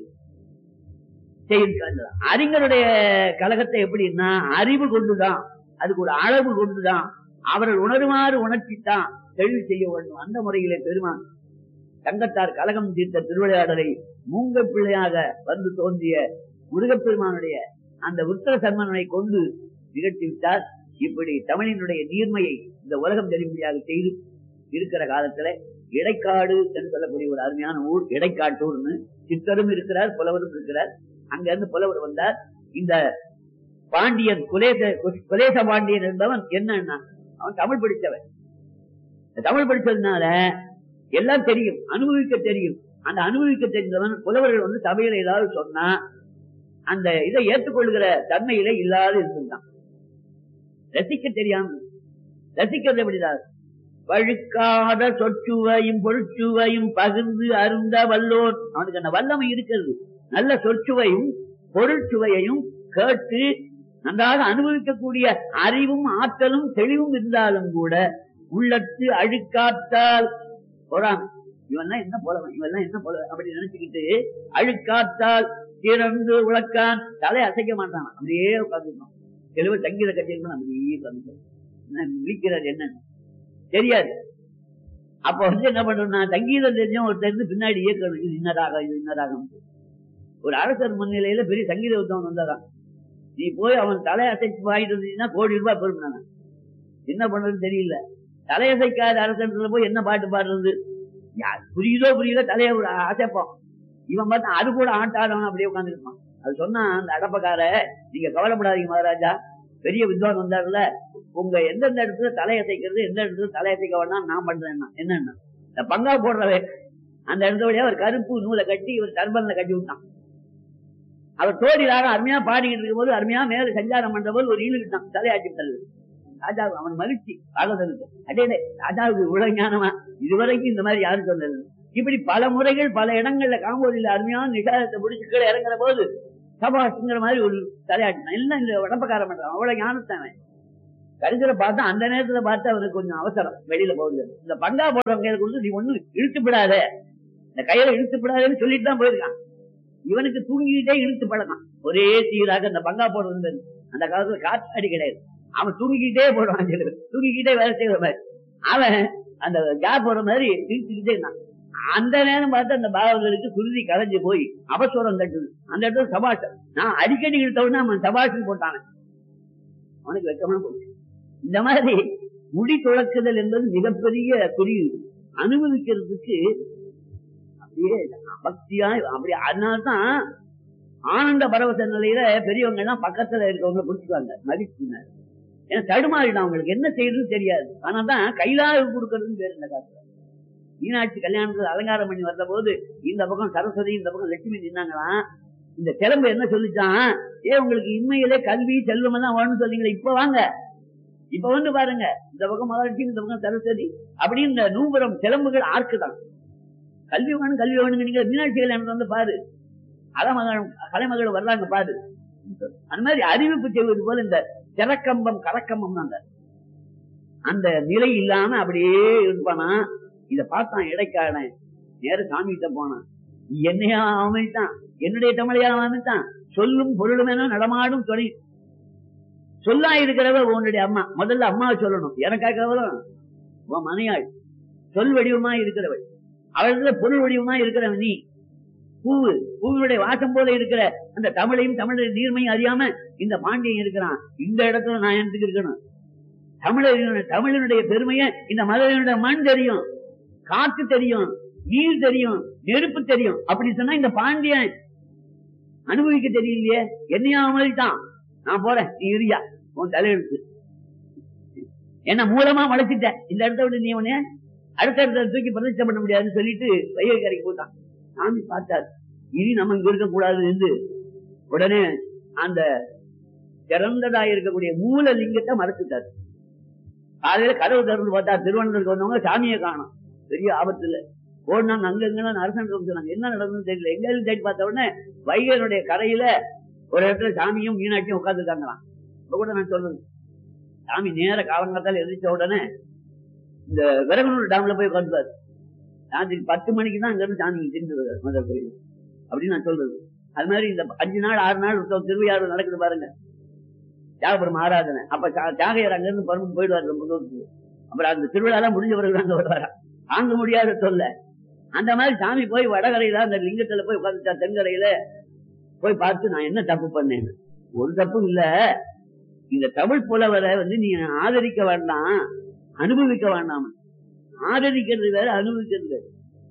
செய்திருக்காங்க. அறிஞருடைய கலகத்தை எப்படின்னா அறிவு கொண்டுதான், அதுக்கு ஒரு அளவு கொண்டுதான் அவர்கள் உணருமாறு உணர்ச்சித்தான் தெளிவு செய்ய வேண்டும். அந்த முறையிலே பெருமான் சங்கத்தார் கலகம் தீர்த்த திருவிளையாடலை மூங்க பிள்ளையாக தோன்றிய முருகப்பெருமானுடைய அந்த உத்தர சர்மனை கொண்டு நிகழ்த்திவிட்டார். இப்படி தமிழினுடைய நீர்மையை இந்த உலகம் தெரியும்படியாக செய்து இருக்கிற காலத்துல இடைக்காடு என்று சொல்லக்கூடிய ஒரு அருமையான ஊர் இடைக்காட்டூர்னு சித்தரும் இருக்கிறார், புலவரும் இருக்கிறார். அங்க இருந்து புலவர் வந்தார். இந்த பாண்டியன் குலேச பாண்டியன் என்பவன் என்னன்னா அவன் தமிழ் படித்தவன். தமிழ் படிச்சதுனால எல்லாம் தெரியும், அனுபவிக்க தெரியும். அந்த அனுபவிக்க தெரிந்தவன் புலவர்கள் சபையில ஏதாவது சொன்னா அந்த இதை ஏற்றுக்கொள்கிற தன்மையில இல்லாத இருந்தான். ரசிக்க தெரியாம ரசிக்கிறது எப்படிதான்? வழுக்காத சொற்சுவையும் பொருட்சுவையும் பகிர்ந்து அருந்த வல்லோர். அவனுக்கு அந்த வல்லமை இருக்கிறது. நல்ல சொற்சுவையும் பொருட்சுவையையும் கேட்டு நன்றாக அனுபவிக்கக்கூடிய அறிவும் ஆற்றலும் தெளிவும் இருந்தாலும் கூட உள்ளத்து அழுக்காத்தால் போறான். இவன் என்ன போலவன், இவன் என்ன போல அப்படி நினைச்சுக்கிட்டு அழுக்காத்தால் திறந்து உழக்கான் தலை அசைக்க மாட்டான். அப்படியே உட்காந்துருக்கான். தெளிவு சங்கீத கட்சிகள் அப்படியே உட்காந்துருக்கான். விழிக்கிறார் என்னன்னு தெரியாது. அப்ப என்ன பண்றோம்னா சங்கீதம் தெரிஞ்சவன் ஒருத்தர் பின்னாடி இயக்கணும். இது இன்னதாக இது இன்னதாகும். ஒரு அரசர் முன்னிலையில பெரிய சங்கீத உத்தவன் வந்தாராம். நீ போய் அவன் தலையசைக்கு வாங்கிட்டு வந்தீங்கன்னா கோடி ரூபாய் பெருமானாங்க. என்ன பண்றதுன்னு தெரியல. தலையசைக்காத அரசத்துல போய் என்ன பாட்டு பாடுறது? புரியுதோ புரியுதோ தலைய அசைப்போம். இவன் பார்த்தா அது கூட ஆட்டாதவன் அப்படியே உட்காந்துருப்பான். அது சொன்னா அந்த அடப்பக்கார, நீங்க கவலைப்படாதீங்க மகாராஜா, பெரிய வித்வான் வந்தாருல, உங்க எந்தெந்த இடத்துல தலையசைக்கிறது எந்த இடத்துல தலையசைக்க வேணாம் நான் பண்றேன்னா என்னன்னா இந்த பங்கா போடுறவே அந்த இடத்த வழியா ஒரு கருப்பு நூலை கட்டி ஒரு டர்பன்ல கட்டி விட்டான். அவர் தோழியாக அருமையா பாடிக்கிட்டு இருக்கும் போது அருமையா மேல சஞ்சாரம் பண்ற போது ஒரு ஈழுகிட்டான், தலையாட்டி தள்ளு. ராஜா அவன் மகிழ்ச்சி பாகவதனுக்கு. அடே ராஜாவுக்கு இவ்வளவு ஞானமா, இதுவரைக்கும் இந்த மாதிரி யாரும் சொன்னது. இப்படி பல முறைகள் பல இடங்கள்ல காம்போதியில அருமையான நிகாரத்தை முடிச்சுக்களை இறங்குற போது சபாஷுங்கிற மாதிரி ஒரு தலையாட்டினான். எல்லாம் இந்த உடம்பக்காரம் பண்றான். அவ்வளவு ஞானத்தான். கடைசியில பார்த்தா அந்த நேரத்துல பார்த்தா அவனுக்கு கொஞ்சம் அவசரம், வெளியில போகுது. இந்த பங்கா போடுறவங்க கொடுத்து நீ ஒண்ணு இழுத்து விடாத, இந்த கையில இழுத்து விடாதுன்னு சொல்லிட்டு தான் போயிருக்கான். இவனுக்கு தூங்கிக்கிட்டே இழுத்து பழக்கம், ஒரே சீராக இந்த பங்கா போடுறது. அந்த காலத்துல காற்று அடி கிடையாது, அவன் தூங்கிக்கிட்டே போடுவான், தூங்கிக்கிட்டே வேலை செய்யற மாதிரி. அவன் அந்த கேப் போற மாதிரி இழுத்துக்கிட்டே இருந்தான். அந்த நேரம் பார்த்து அந்த பாகவதற்கு சுருதி கலைஞ்சு போய் அவசரம் தட்டுது. அந்த இடத்துல சபாஷம், நான் அடிக்கடி இழுத்தவுடனே அவன் சபாஷன் போட்டானே, அவனுக்கு வெக்கமா போச்சு. இந்த மாதிரி முடி துளக்குதல் என்பது மிகப்பெரிய குறியீடு. அனுபவிக்கிறதுக்கு அப்படியே பக்தியா அப்படி. அதனால்தான் ஆனந்த பரவச நிலையில பெரியவங்க எல்லாம் பக்கத்துல இருக்கவங்க பிடிச்சுக்குவாங்க, மகிழ்ச்சினார். ஏன்னா தடுமாறிடும், அவங்களுக்கு என்ன செய்யறதுன்னு தெரியாது. ஆனாதான் கைலாக கொடுக்கறதுன்னு பேரு. இந்த காலத்துல மீனாட்சி கல்யாணத்துல அலங்காரம் பண்ணி வந்த போது இந்த பக்கம் சரஸ்வதி, இந்த பக்கம் லட்சுமி நின்னாங்களாம். இந்த கிளம்பு என்ன சொல்லிச்சான், உங்களுக்கு இன்மையிலே கல்வி செல்வம் தான் வேணும்னு சொன்னீங்களே, இப்ப வாங்க, இப்ப வந்து பாருங்க, இந்த பக்கம் மகாலட்சுமி, இந்த பக்கம் சரஸ்வதி அப்படின்னு இந்த நூபுரம் கிளம்புகள் ஆர்க்குதான். கல்வி வேணும் கல்வி வேணுங்க, நீங்க மீனாட்சி கல்யாணத்துல வந்து பாரு, கலைமகள் வர்றாங்க பாரு. அந்த மாதிரி அறிவிப்பு செய்வது போல இந்த திறக்கம்பம் கரக்கம்பம் அந்த நிலை இல்லாம அப்படியே இருப்பானா. இத பார்த்தான் இடைக்கான நேர சாமி கிட்ட போனான். என்னையா அமைத்தான், என்னுடைய தமிழையா அமைத்தான், சொல்லும் பொருளும் என நடமாடும் துணை சொல்லா இருக்கிறவ உன்னுடைய அம்மா. முதல்ல அம்மாவை சொல்லணும், எனக்காகவளும் உன் மனையாள் சொல் வடிவமா இருக்கிறவள், அவளத்துல பொருள் வடிவமா இருக்கிறவன் நீ. பூவினுடைய வாசம் போல இருக்கிற அந்த தமிழையும் தமிழர் நீர்மையும் அறியாம இந்த பாண்டியன் இருக்கிறான். இந்த இடத்துல நான் எனக்கு இருக்கணும். தமிழனுடைய பெருமையை இந்த மதுரையினுடைய மண் தெரியும், காற்று தெரியும், நீர் தெரியும், நெருப்பு தெரியும். அப்படி சொன்னா இந்த பாண்டியன் அனுபவிக்க தெரியலையே, என்னையா மாதிரி தான். நான் போறேன், நீ இரியா, உன் தலையெழுத்து என்ன மூலமா வளைச்சிட்ட, இந்த இடத்த விட்டு நீ உன்ன அடுத்த இடத்துல தூக்கி பிரதிஷ்டை பண்ண முடியாதுன்னு சொல்லிட்டு வைகை கரைக்கு போட்டான். சாமி பார்த்தார், இனி நம்ம இங்க இருக்க கூடாது என்று உடனே அந்த திறந்ததா இருக்கக்கூடிய மூல லிங்கத்தை மறைச்சிட்டார். காலையில கதவு திறந்து பார்த்தா திருவண்ணூருக்கு வந்தவங்க சாமியை காணும். பெரிய ஆபத்துல ஓடினாங்க, அங்கங்க அரசன் சொன்னாங்க, என்ன நடந்ததுன்னு தெரியல. எங்க தேடி பார்த்த உடனே வைகையினுடைய கரையில ஒரு இடத்துல சாமியும் மீனாட்சியும் உட்கார்ந்துருக்காங்களாம். இப்ப கூட நான் சொல்றது, சாமி நேர காலங்காத்தால எதிர்த்த உடனே இந்த விரகனூர் டேம்ல போய் உட்காந்துப்பாரு. ராத்திரி 10 மணிக்கு தான் அங்க இருந்து சாமி திரும்பி மதுரை கோயில் அப்படின்னு நான் சொல்றது. அது மாதிரி இந்த 5 நாள் 6 நாள் திருவையாறு நடக்குது பாருங்க, தியாகபுரம் ஆராதனை. அப்ப தியாகையர் அங்க இருந்து பரம போயிடுவாரு ரொம்ப தூரத்துக்கு. அப்புறம் அந்த திருவிழா முடிஞ்ச பிறகு அங்க வருவாரா, தாங்க முடியாத சொல்ல. அந்த மாதிரி சாமி போய் வடகரையில அந்த லிங்கத்துல போய் உட்காந்துட்டா. தென்கரையில போய் பார்த்து நான் என்ன தப்பு பண்ணேன், ஒரு தப்பும் இல்ல, இந்த தமிழ் புலவரை நீ ஆதரிக்க வேண்டாம், அனுபவிக்க வேண்டாம். ஆதரிக்கிறது வேற, அனுபவிக்கிறது வேற.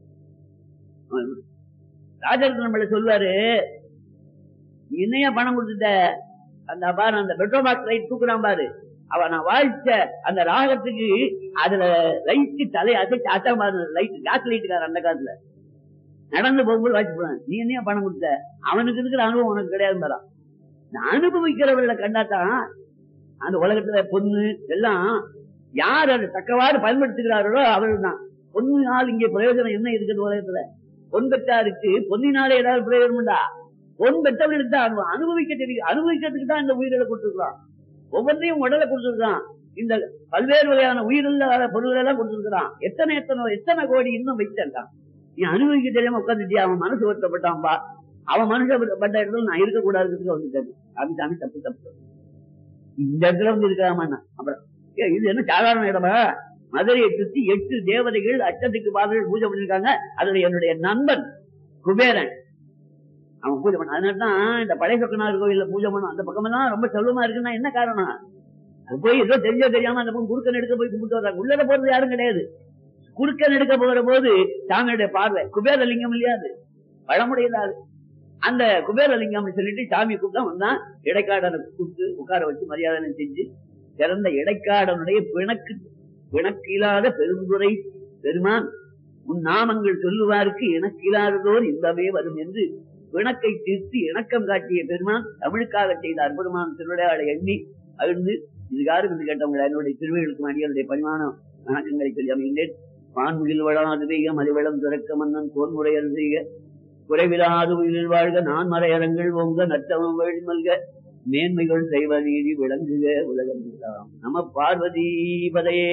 ராஜரத்ன நம்மள சொல்லுவாரு, என்னையா பணம் கொடுத்துட்ட, அந்த பாரு அந்த பெட்ரோபாக்ஸ் லைட் தூக்குறான் பாரு, அவன் நான் வாழ்த்த அந்த ராகத்துக்கு அதுல லைட்டு தலை அசைச்சு அட்டம் பாரு, லைட் காசு லைட்டுக்கார அந்த காலத்துல நடந்து போகும்போது வாய்ச்சி போறான். நீ என்னையா பணம் கொடுத்த, அவனுக்கு இருக்கிற அனுபவம் உனக்கு கிடையாது பாரா. அனுபவிக்கிறவர்களை கண்டாதான் அந்த உலகத்துல பொண்ணு எல்லாம் யார் அதை தக்கவாறு பயன்படுத்துகிறார்களோ அவர்கள் தான். பொண்ணினால் இங்கே பிரயோஜனம் என்ன இருக்குது உலகத்துல? பொன் பெற்றாருக்கு பொன்னினாலே ஏதாவது பிரயோஜனம் உண்டா? பொன் பெற்றவர்களுக்கு தான் அனுபவிக்க தெரியும். அனுபவிக்கிறதுக்கு தான் இந்த உயிரிழை கொடுத்துருக்கான். ஒவ்வொன்றையும் உடலை கொடுத்துருக்கான். இந்த பல்வேறு வகையான உயிரில்லாத பொருள்கள் எல்லாம் கொடுத்துருக்கான். எத்தனை கோடி இன்னும் வைத்திருக்கான். நீ அனுபவிக்க தெரியாம உட்காந்துட்டியா, அவன் மனசு வருத்தப்பட்டான்பா, அவன் மனுஷப்பட்ட இடத்துல நான் இருக்கக்கூடாதுன்னு வந்துட்டாரு. சாமி தப்பு தப்பு, இந்த இடத்துல வந்து இருக்காம. அப்புறம் இது என்ன சாதாரண இடமா? மதுரையை சுற்றி 8 தேவதைகள் அச்சத்துக்கு பாதர்கள் பூஜை பண்ணிருக்காங்க. அதுல என்னுடைய நண்பன் குபேரன் அவன் பூஜை பண்ண. அதனாலதான் இந்த பழைய சொக்கனார் கோயில்ல பூஜை பண்ணும். அந்த பக்கம் எல்லாம் ரொம்ப செல்வமா இருக்குன்னா என்ன காரணம்? அது போய் ஏதோ தெரிஞ்சோ தெரியாம அந்த பக்கம் குறுக்கன் எடுக்க போய் கும்பிட்டு வர்றாங்க. உள்ளத போறது யாரும் கிடையாது. குறுக்கன் எடுக்க போற போது சாமியுடைய பார்வை குபேரலிங்கம் இல்லையாது, பழமுடையதாது. அந்த குபேரலிங்கம் சொல்லிட்டு சாமி கூப்பிட்டா வந்தா இடைக்காடனை கூப்பிட்டு உட்கார வச்சு மரியாதை செஞ்சு சிறந்த இடைக்காடனுடைய பிணக்கு இல்லாத பெருந்துரை பெருமான் உன் நாமங்கள் சொல்லுவாருக்கு எனக்கு இல்லாததோர் இன்பமே வரும் என்று பிணக்கை தீர்த்து இணக்கம் காட்டிய பெருமான் தமிழுக்காக செய்த அற்புதமான திருவிளையாடை எண்ணி அழுந்து இதுகாரும் என்று கேட்டவங்க என்னுடைய திருவிகளுக்கு அடிகளுடைய பரிமாண வணக்கங்களை சொல்லி அமைந்தேன். வான்முகில் வளாது பெய்ய மலிவளம் திறக்க மன்னன் தோன்முறையல் செய்ய குறைவிலாது உயிரில் வாழ்க நான் மறையரங்கள் ஓங்க நற்றவம் வேள் மல்க மேன்மைகள் செய்வ நீதி விளங்குக உலகம் எல்லாம். நம பார்வதி பதையே.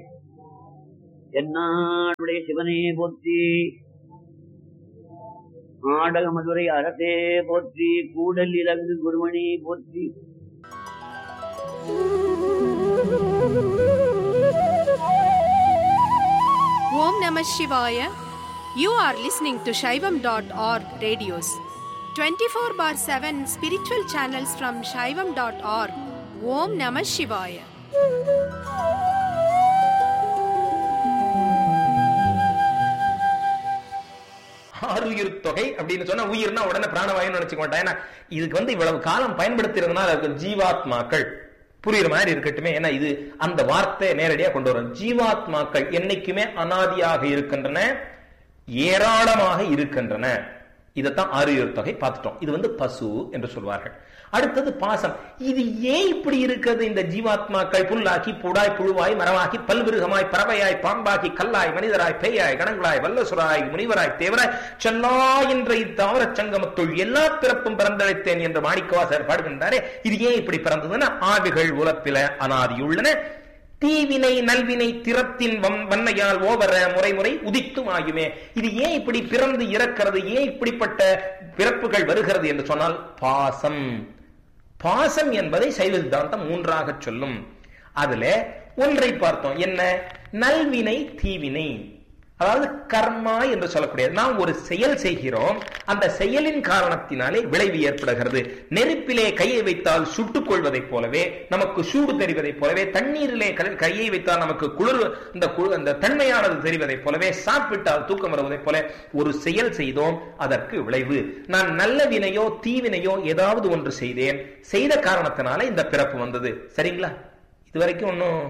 என்னாடுடைய சிவனே போற்றி, ஆடக மதுரை அரசே போற்றி, கூடல் இலங்கு குருமணி போற்றி. Om Namah Shivaya. You are listening to Shaivam.org radios. 24/7 spiritual channels from Shaivam.org. Om Namah Shivaya. ஆறுயிர் தொகை அப்படின்னு சொன்னா உயிர்னா உடனே பிராணவாயுன்னு நினைச்சுக்க மாட்டேன். ஏன்னா இதுக்கு இவ்வளவு காலம் பயன்படுத்துறதுனால அதுக்கு ஜீவாத்மாக்கள் புரியுற மாதிரி இருக்கட்டுமே. ஏன்னா இது அந்த வார்த்தை நேரடியாக கொண்டு வரும். ஜீவாத்மாக்கள் என்னைக்குமே அனாதியாக இருக்கின்றன, ஏராளமாக இருக்கின்றன. இதைத்தான் ஆறுயிர் தொகை பார்த்துட்டோம். இது பசு என்று சொல்வார்கள். அடுத்தது பாசம். இது ஏன் இப்படி இருக்கிறது? இந்த ஜீவாத்மாக்கள் புல்லாக்கி பூடாய் புழுவாய் மரமாக்கி பல்விருகமாய் பறவையாய் பாம்பாக்கி கல்லாய் மனிதராய் பேயாய் கணங்களாய் வல்லசுராய் முனிவராய் தேவராய் செல்லா என்ற இத்தாவர சங்கமத்துள் எல்லா பிறப்பும் பிறந்தழைத்தேன் என்று மாணிக்கவாசகர் பாடுகின்றாரே. இது ஏன் இப்படி பிறந்ததுன்னா, ஆவிகள் உலப்பில அனாதியுள்ளன, தீவினை நல்வினை திறத்தின் வன்மையால் ஓவர முறை உதித்தும் ஆயுமே. இது ஏன் இப்படி பிறந்து இறக்கிறது? ஏன் இப்படிப்பட்ட பிறப்புகள் வருகிறது என்று சொன்னால் பாசம். பாசம் என்பதை சைவ சித்தாந்தம் மூன்றாக சொல்லும். அதுல ஒன்றை பார்த்தோம். என்ன? நல்வினை தீவினை. அதாவது கர்மா என்று சொல்லக்கூடியது. நாம் ஒரு செயல் செய்கிறோம், அந்த செயலின் காரணத்தினாலே விளைவு ஏற்படுகிறது. நெருப்பிலே கையை வைத்தால் சுட்டுக் கொள்வதைப் போலவே, நமக்கு சூடு தெரிவதைப் போலவே, தண்ணீரிலே கையை வைத்தால் நமக்கு குளிர் அந்த தன்மையானது தெரிவதைப் போலவே, சாப்பிட்டால் தூக்கம் வருவதைப் போல ஒரு செயல் செய்தோம், அதற்கு விளைவு. நான் நல்ல வினையோ தீவினையோ ஏதாவது ஒன்று செய்தேன், செய்த காரணத்தினால இந்த பிறப்பு வந்தது. சரிங்களா? இதுவரைக்கும் ஒன்னும்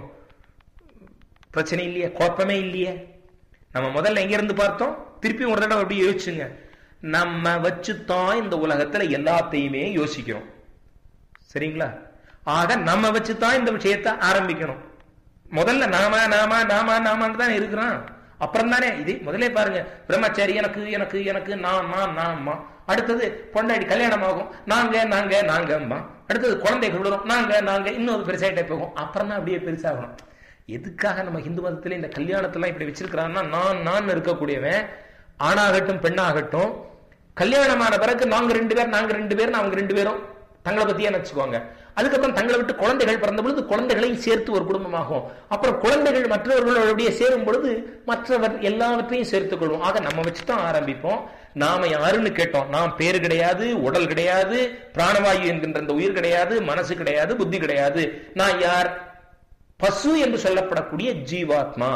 பிரச்சனை இல்லையே, குழப்பமே இல்லையே. நம்ம முதல்ல எங்க இருந்து பார்த்தோம்? திருப்பி ஒரு தடவை அப்படி யோசிச்சுங்க. நம்ம வச்சுதான் இந்த உலகத்துல எல்லாத்தையுமே யோசிக்கிறோம். சரிங்களா? ஆக நம்ம வச்சுதான் இந்த விஷயத்தை ஆரம்பிக்கணும். முதல்ல நாம நாம நாம நாமன்னு தான் இருக்கிறோம். அப்புறம் தானே இது. முதலே பாருங்க, பிரம்மச்சாரி எனக்கு எனக்கு எனக்கு நான். அடுத்தது பொண்டாடி கல்யாணம் ஆகும், நாங்க நாங்க நாங்கம்மா. அடுத்தது குழந்தைகள் விடுறோம், நாங்க நாங்க. இன்னொரு பெருசாயிட்டே போகும். அப்புறம் தான் அப்படியே பெருசாகணும். எதுக்காக நம்ம இந்து மதத்துல இந்த கல்யாணத்தெல்லாம் இப்படி வச்சிருக்கிறாங்கன்னா, நான் இருக்கக்கூடியவன் ஆணாகட்டும் பெண்ணாகட்டும், கல்யாணமான பிறகு நாங்க ரெண்டு பேர் அவங்க 2 பேரும் தங்களை பத்தியே நினைச்சுக்கோங்க. அதுக்கப்புறம் தங்களை விட்டு குழந்தைகள் பிறந்த பொழுது குழந்தைகளையும் சேர்த்து ஒரு குடும்பமாகும். அப்புறம் குழந்தைகள் மற்றவர்களுடைய சேரும் பொழுது மற்றவர் எல்லாவற்றையும் சேர்த்துக் கொள்வோம். ஆக நம்ம வச்சுதான் ஆரம்பிப்போம். நாம யாருன்னு கேட்டோம். நாம் பேரு கிடையாது, உடல் கிடையாது, பிராணவாயு என்கின்ற இந்த உயிர் கிடையாது, மனசு கிடையாது, புத்தி கிடையாது. நான் யார்? பசு என்று சொல்லப்படக்கூடிய ஜீவாத்மா.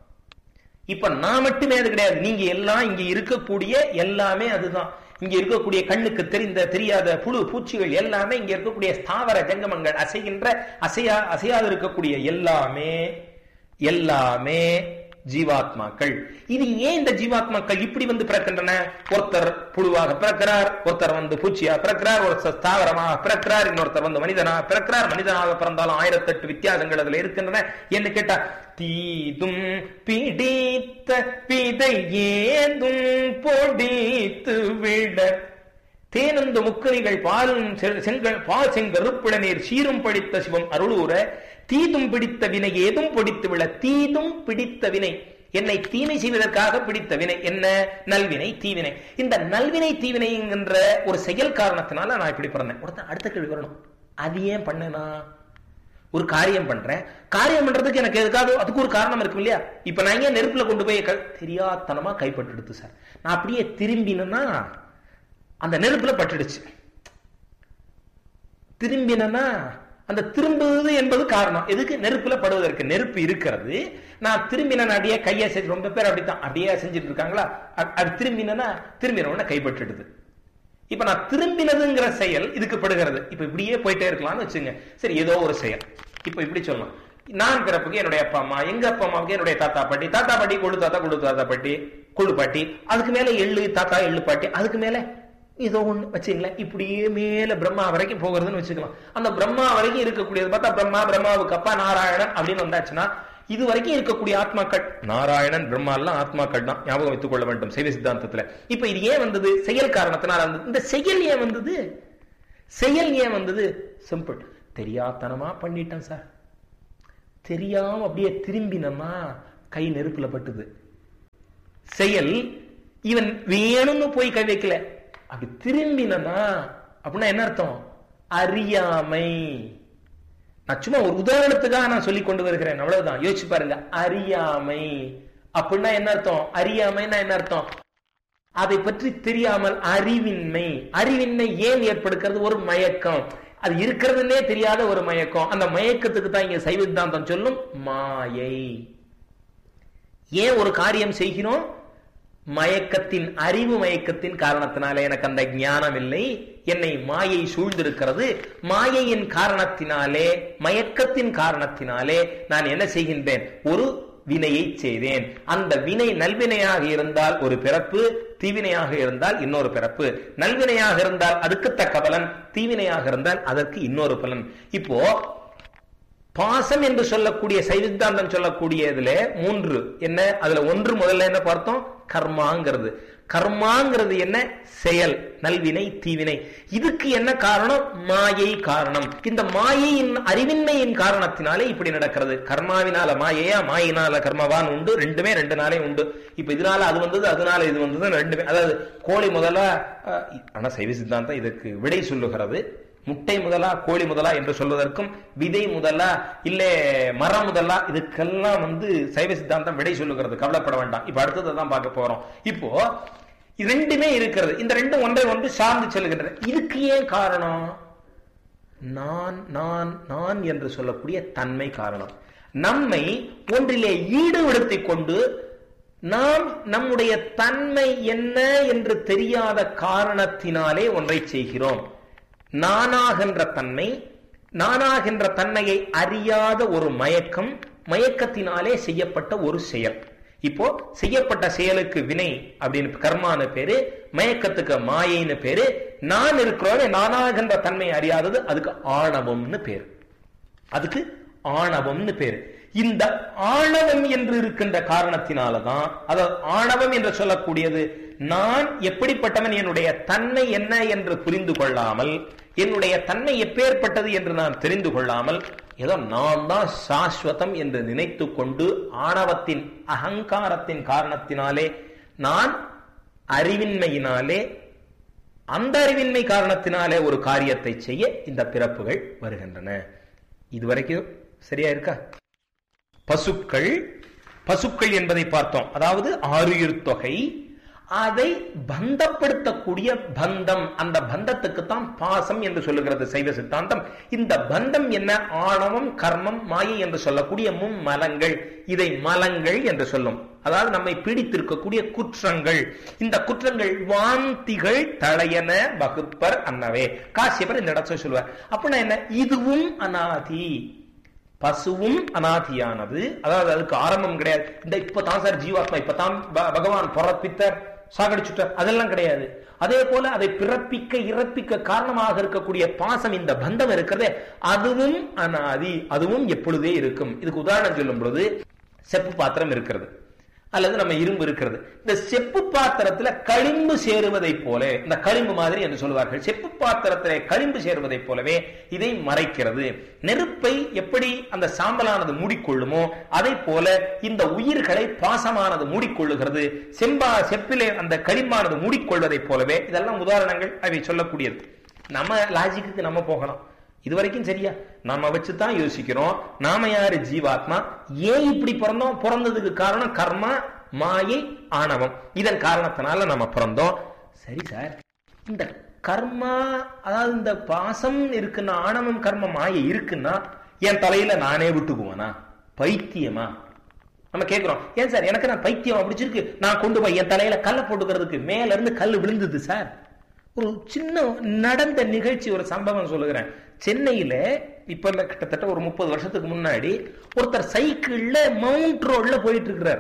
இப்ப நான் மட்டுமே அது கிடையாது. நீங்க எல்லாம் இங்க இருக்கக்கூடிய எல்லாமே அதுதான். இங்க இருக்கக்கூடிய கண்ணுக்கு தெரியாத புழு பூச்சிகள் எல்லாமே, இங்க இருக்கக்கூடிய ஸ்தாவர ஜங்கமங்கள், அசைகின்ற அசையாது இருக்கக்கூடிய எல்லாமே ஜீவாத்மாக்கள். இது ஏன் இந்த ஜீவாத்மாக்கள் இப்படி பிறக்கின்றன? ஒருத்தர் புழுவாக பிறக்கிறார், ஒருத்தர் பூச்சியா பிறக்கிறார், ஒருத்தர் ஸ்தாவரமாக பிறக்கிறார், இன்னொருத்தர் மனிதனாக பிறக்கிறார். மனிதனாக பிறந்தாலும் 1008 வித்தியாசங்கள் அதுல இருக்கின்றன. என்ன கேட்டா, தீதும் பிடித்த பிதை ஏதும் பொடித்து விட தேனந்து முக்கரிகள் பால் செங்கருப்பிட நீர் சீரும் படித்த சிவம் அருளூர தீதும் பிடித்த வினை ஏதும் பொடித்து விட. தீதும் பிடித்த வினை, என்னை தீமை செய்வதற்காக பிடித்த வினை என்ன? நல்வினை தீவினை. இந்த நல்வினை தீவினை என்கின்ற ஒரு செயல் காரணத்தினால நான் இப்படி பிறந்தேன். அடுத்த கேள்வி வரணும், அது ஏன் பண்ணனா? ஒரு காரியம் பண்றேன், காரியம் பண்றதுக்கு எனக்கு எதுக்காக அதுக்கு ஒரு காரணம் இருக்கும் இல்லையா? இப்ப நான் இங்க நெருப்புல கொண்டு போய் தெரியாதனமா கைப்பட்டு எடுத்து சார், நான் அப்படியே திரும்பினா அந்த நெருப்புல பட்டுடுச்சு. திரும்பினா அந்த திரும்புவது என்பது காரணம். எதுக்கு? நெருப்புல படுவதற்கு. நெருப்பு இருக்கிறது, நான் திரும்பின அடியே கையை செஞ்சு, ரொம்ப பேர் அப்படித்தான் அப்படியே செஞ்சுட்டு இருக்காங்களா? அது திரும்பின கைப்பற்றுடுது. இப்ப நான் திரும்பினதுங்கிற செயல் இதுக்கு படுகிறது. இப்ப இப்படியே போயிட்டே இருக்கலாம்னு வச்சுங்க. சரி, ஏதோ ஒரு செயல். இப்ப இப்படி சொல்லலாம், நான் பிறப்புக்கு என்னுடைய அப்பா அம்மா, எங்க அப்பா அம்மாவுக்கு என்னுடைய தாத்தா பாட்டி, கொள்ளு தாத்தா பாட்டி, கொள்ளு பாட்டி, அதுக்கு மேல எள்ளு தாத்தா எள்ளு பாட்டி, அதுக்கு மேல ஏதோ ஒண்ணு வச்சுங்களேன். இப்படியே மேல பிரம்மா வரைக்கும் போகிறதுன்னு வச்சுக்கலாம். அந்த பிரம்மா வரைக்கும் இருக்கக்கூடியது பார்த்தா பிரம்மாவுக்கு அப்பா நாராயணன் அப்படின்னு வந்தாச்சுன்னா, இது வரைக்கும் இருக்கக்கூடிய ஆத்மாக்கள் நாராயணன் பிரம்மா எல்லாம் ஆத்மாக்கள் தான். ஞாபகம் வைத்துக் கொள்ள வேண்டும் சைவ சித்தாந்தத்துல. இப்ப இது ஏன் வந்தது? செயல் காரணத்தினால வந்தது. இந்த செயல் ஏன் வந்தது? செயல் ஏன் வந்தது? சிம்பிள், தெரியாதனமா பண்ணிட்டேன் சார். தெரியாம அப்படியே திரும்பினா கை நெருப்புல பட்டுது. செயல் இவன் வேணும்னு போய் கை வைக்கல, அப்படி திரும்பினா அப்படின்னா என்ன அர்த்தம்? அறியாமை. நான் சும்மா ஒரு உதாரணத்துக்காக நான் சொல்லி கொண்டு வருகிறேன், அவ்வளவுதான். யோசிச்சு பாருங்க. அறியாமை அப்படின்னா என்ன அர்த்தம்? அறியாமைன்னா என்ன அர்த்தம்? அதை பற்றி தெரியாமல் அறிவின்மை. அறிவின்மை ஏன் ஏற்படுகிறது? ஒரு மயக்கம், அது இருக்கிறதுனே தெரியாத ஒரு மயக்கம். அந்த மயக்கத்துக்கு தான் இங்க சைவ சித்தாந்தம் சொல்லும் மாயை. ஏன் ஒரு காரியம் செய்கிறோம்? மயக்கத்தின், அறிவு மயக்கத்தின் காரணத்தினாலே. எனக்கு அந்த ஞானம் இல்லை, என்னை மாயை சூழ்ந்திருக்கிறது. மாயையின் காரணத்தினாலே, மயக்கத்தின் காரணத்தினாலே நான் என்ன செய்கின்றேன்? ஒரு வினையை செய்தேன். அந்த வினை நல்வினையாக இருந்தால் ஒரு பிறப்பு, தீவினையாக இருந்தால் இன்னொரு பிறப்பு. நல்வினையாக இருந்தால் அதுக்கு தக்க பலன், தீவினையாக இருந்தால் அதற்கு இன்னொரு பலன். இப்போ பாசம் என்று சொல்லக்கூடிய சைவ சித்தாந்தம் சொல்லக்கூடியதுல 3 என்ன? அதுல 1 முதல்ல என்ன பார்த்தோம்? கர்மாங்கிறது. கர்மாங்கிறது என்ன? செயல், நல்வினை, தீவினை. இதுக்கு என்ன காரணம்? மாயை காரணம். இந்த மாயையின் அறிவின்மையின் காரணத்தினாலே இப்படி நடக்கிறது. கர்மாவினால மாயையா, மாயினால கர்மவான் உண்டு. ரெண்டுமே 2 நாளே உண்டு. இப்ப இதனால அது வந்தது, அதனால இது வந்தது, ரெண்டுமே. அதாவது கோழி முதலா, ஆனா சைவ சித்தாந்தம் இதற்கு விடை சொல்லுகிறது. முட்டை முதலா, கோழி முதலா என்று சொல்வதற்கும், விதை முதலா, இல்ல மரம் முதலா, இதுக்கெல்லாம் சைவ சித்தாந்தம் விடை சொல்லுகிறது. கவலைப்பட வேண்டாம். இப்ப அடுத்ததான் பார்க்க போறோம். இப்போ ரெண்டுமே இருக்கிறது. இந்த ரெண்டும் ஒன்றை ஒன்று சார்ந்து செல்கின்றன. இதுக்கு ஏன் காரணம்? நான் நான் நான் என்று சொல்லக்கூடிய தன்மை காரணம். நம்மை ஒன்றிலே ஈடுபடுத்திக் கொண்டு நாம் நம்முடைய தன்மை என்ன என்று தெரியாத காரணத்தினாலே ஒன்றை செய்கிறோம். நானாகின்ற தன்மை, நானாகின்ற தன்மையை அறியாத ஒரு மயக்கம், மயக்கத்தினாலே செய்யப்பட்ட ஒரு செயல். இப்போ செய்யப்பட்ட செயலுக்கு வினை அப்படின்னு கர்மான்னு பேரு, மயக்கத்துக்கு மாயைன்னு பேரு. நான் இருக்கிறோம், நானாகின்ற தன்மை அறியாதது, அதுக்கு ஆணவம்னு பேரு. அதுக்கு ஆணவம்னு பேரு. இந்த ஆணவம் என்று இருக்கின்ற காரணத்தினாலதான், அதாவது ஆணவம் என்று சொல்லக்கூடியது நான் எப்படிப்பட்டவன், என்னுடைய தன்மை என்ன என்று புரிந்து கொள்ளாமல், என்னுடைய தன்மை எப்பேற்பட்டது என்று நான் தெரிந்து கொள்ளாமல், ஏதோ நான் தான் சாஸ்வதம் என்று நினைத்து கொண்டு ஆணவத்தின், அகங்காரத்தின் காரணத்தினாலே, நான் அறிவின்மையினாலே, அந்த அறிவின்மை காரணத்தினாலே ஒரு காரியத்தை செய்ய இந்த பிறப்புகள் வருகின்றன. இதுவரைக்கும் சரியா இருக்கா? பசுக்கள், பசுக்கள் என்பதை பார்த்தோம். அதாவது ஆருயிர் தொகை, அதை பந்தப்படுத்தக்கூடிய பந்தம். அந்த பந்தத்துக்கு தான் பாசம் என்று சொல்லுகிறது சைவ சித்தாந்தம். இந்த பந்தம் என்ன? ஆணவம், கர்மம், மாயை என்று சொல்லக்கூடிய மும்மலங்கள். இதை மலங்கள் என்று சொல்லும். அதாவது நம்மை பீடித்திருக்கக்கூடிய குற்றங்கள். இந்த குற்றங்கள் வாந்திகள் தளையன வகுப்பர் அன்னவே. காசியப்பர் இந்த இடத்துல சொல்லுவார். அப்படின்னா என்ன? இதுவும் அநாதி. பசுவும் அநாதியானது. அதாவது அதுக்கு ஆரம்பம் கிடையாது. இந்த இப்பதான் சார் ஜீவாத்மா, இப்பதான் பகவான் பிறப்பித்தார், சாகடிச்சுட்டார், அதெல்லாம் கிடையாது. அதே போல அதை பிறப்பிக்க இறப்பிக்க காரணமாக இருக்கக்கூடிய பாசம், இந்த பந்தம் இருக்கிறதே, அதுவும் அநாதி. அதுவும் எப்பொழுதே இருக்கும். இதுக்கு உதாரணம் சொல்லும் பொழுது, செப்பு பாத்திரம் இருக்கிறது அல்லது நம்ம இரும்பு இருக்கிறது. இந்த செப்பு பாத்திரத்துல களிம்பு சேருவதை போல, இந்த களிம்பு மாதிரி என்று சொல்லுவார்கள், செப்பு பாத்திரத்திலே களிம்பு சேருவதை போலவே இதை மறைக்கிறது. நெருப்பை எப்படி அந்த சாம்பலானது மூடிக்கொள்ளுமோ அதை போல இந்த உயிர்களை பாசமானது மூடிக்கொள்ளுகிறது. செப்பிலே அந்த களிம்பானது மூடிக்கொள்வதை போலவே. இதெல்லாம் உதாரணங்கள், அவை சொல்லக்கூடியது. நம்ம லாஜிக்கு நம்ம போகலாம். இதுவரைக்கும் சரியா? நாம வச்சுதான் யோசிக்கிறோம். நாம யாரு? ஜீவாத்மா. ஏன் இப்படி பிறந்தோம்? பிறந்ததுக்கு காரணம் கர்மா, மாயை, ஆணவம். இதன் காரணத்தினால நம்ம பிறந்தோம். சரி சார், இந்த கர்மா, அதாவது இந்த பாசம் இருக்குன்னா, ஆணவம், கர்மம், மாயை இருக்குன்னா என் தலையில நானே விட்டுக்குவேனா? பைத்தியமா? நம்ம கேட்கிறோம், ஏன் சார் எனக்கு நான் பைத்தியம் பிடிச்சிருக்கு, நான் கொண்டு போய் என் தலையில கல்லை போட்டுக்கிறதுக்கு மேல இருந்து கல் விழுந்தது சார். ஒரு சின்ன நடந்த நிகழ்ச்சி, ஒரு சம்பவம் சொல்லுகிறேன். சென்னையில இப்ப கிட்டத்தட்ட ஒரு 30 வருஷத்துக்கு முன்னாடி ஒருத்தர் சைக்கிள்ல மவுண்ட் ரோட்ல போயிட்டு இருக்கிறார்.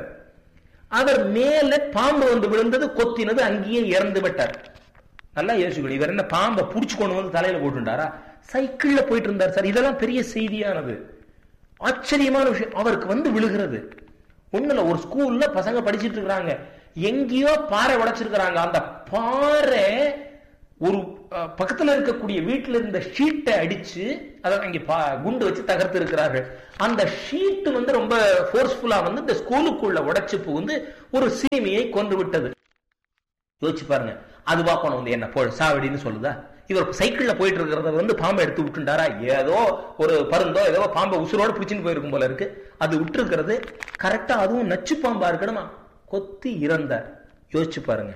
அவர் மேல பாம்பு வந்து விழுந்தது, கொத்தினது, அங்கேயே இறந்து விட்டார். நல்லா யோசிக்கணும், இவர் என்ன பாம்பை புடிச்சு கொண்டு வந்து தலையில போட்டுட்டாரா? சைக்கிள்ல போயிட்டு இருந்தார் சார். இதெல்லாம் பெரிய செய்தியானது, ஆச்சரியமான விஷயம். அவருக்கு வந்து விழுகிறது. ஒண்ணுல ஒரு ஸ்கூல்ல பசங்க படிச்சுட்டு இருக்கிறாங்க, எங்கேயோ பாறை உடைச்சிருக்கிறாங்க. அந்த பாறை ஒரு பக்கத்துல இருக்கக்கூடிய வீட்டுல இருந்த ஷீட்டை அடிச்சு அதை அங்கே குண்டு வச்சு தகர்த்து இருக்கிறார்கள். அந்த ஷீட் ரொம்ப போர்ஸ்ஃபுல்லா இந்த ஸ்கூலுக்குள்ள உடைச்சு புகுந்து ஒரு சிறுமியை கொன்று விட்டது. யோசிச்சு பாருங்க. அது பார்க்கணும் என்ன சாவடின்னு சொல்லுதா? இவர் சைக்கிள்ல போயிட்டு இருக்கிறத பாம்பை எடுத்து விட்டுண்டாரா? ஏதோ ஒரு பருந்தோ ஏதோ பாம்பை உசுரோட பிடிச்சின்னு போயிருக்கும் போல இருக்கு. அது விட்டு இருக்கிறது கரெக்டா, அதுவும் நச்சு பாம்பா இருக்கணுமா, கொத்தி இறந்தார். யோசிச்சு பாருங்க.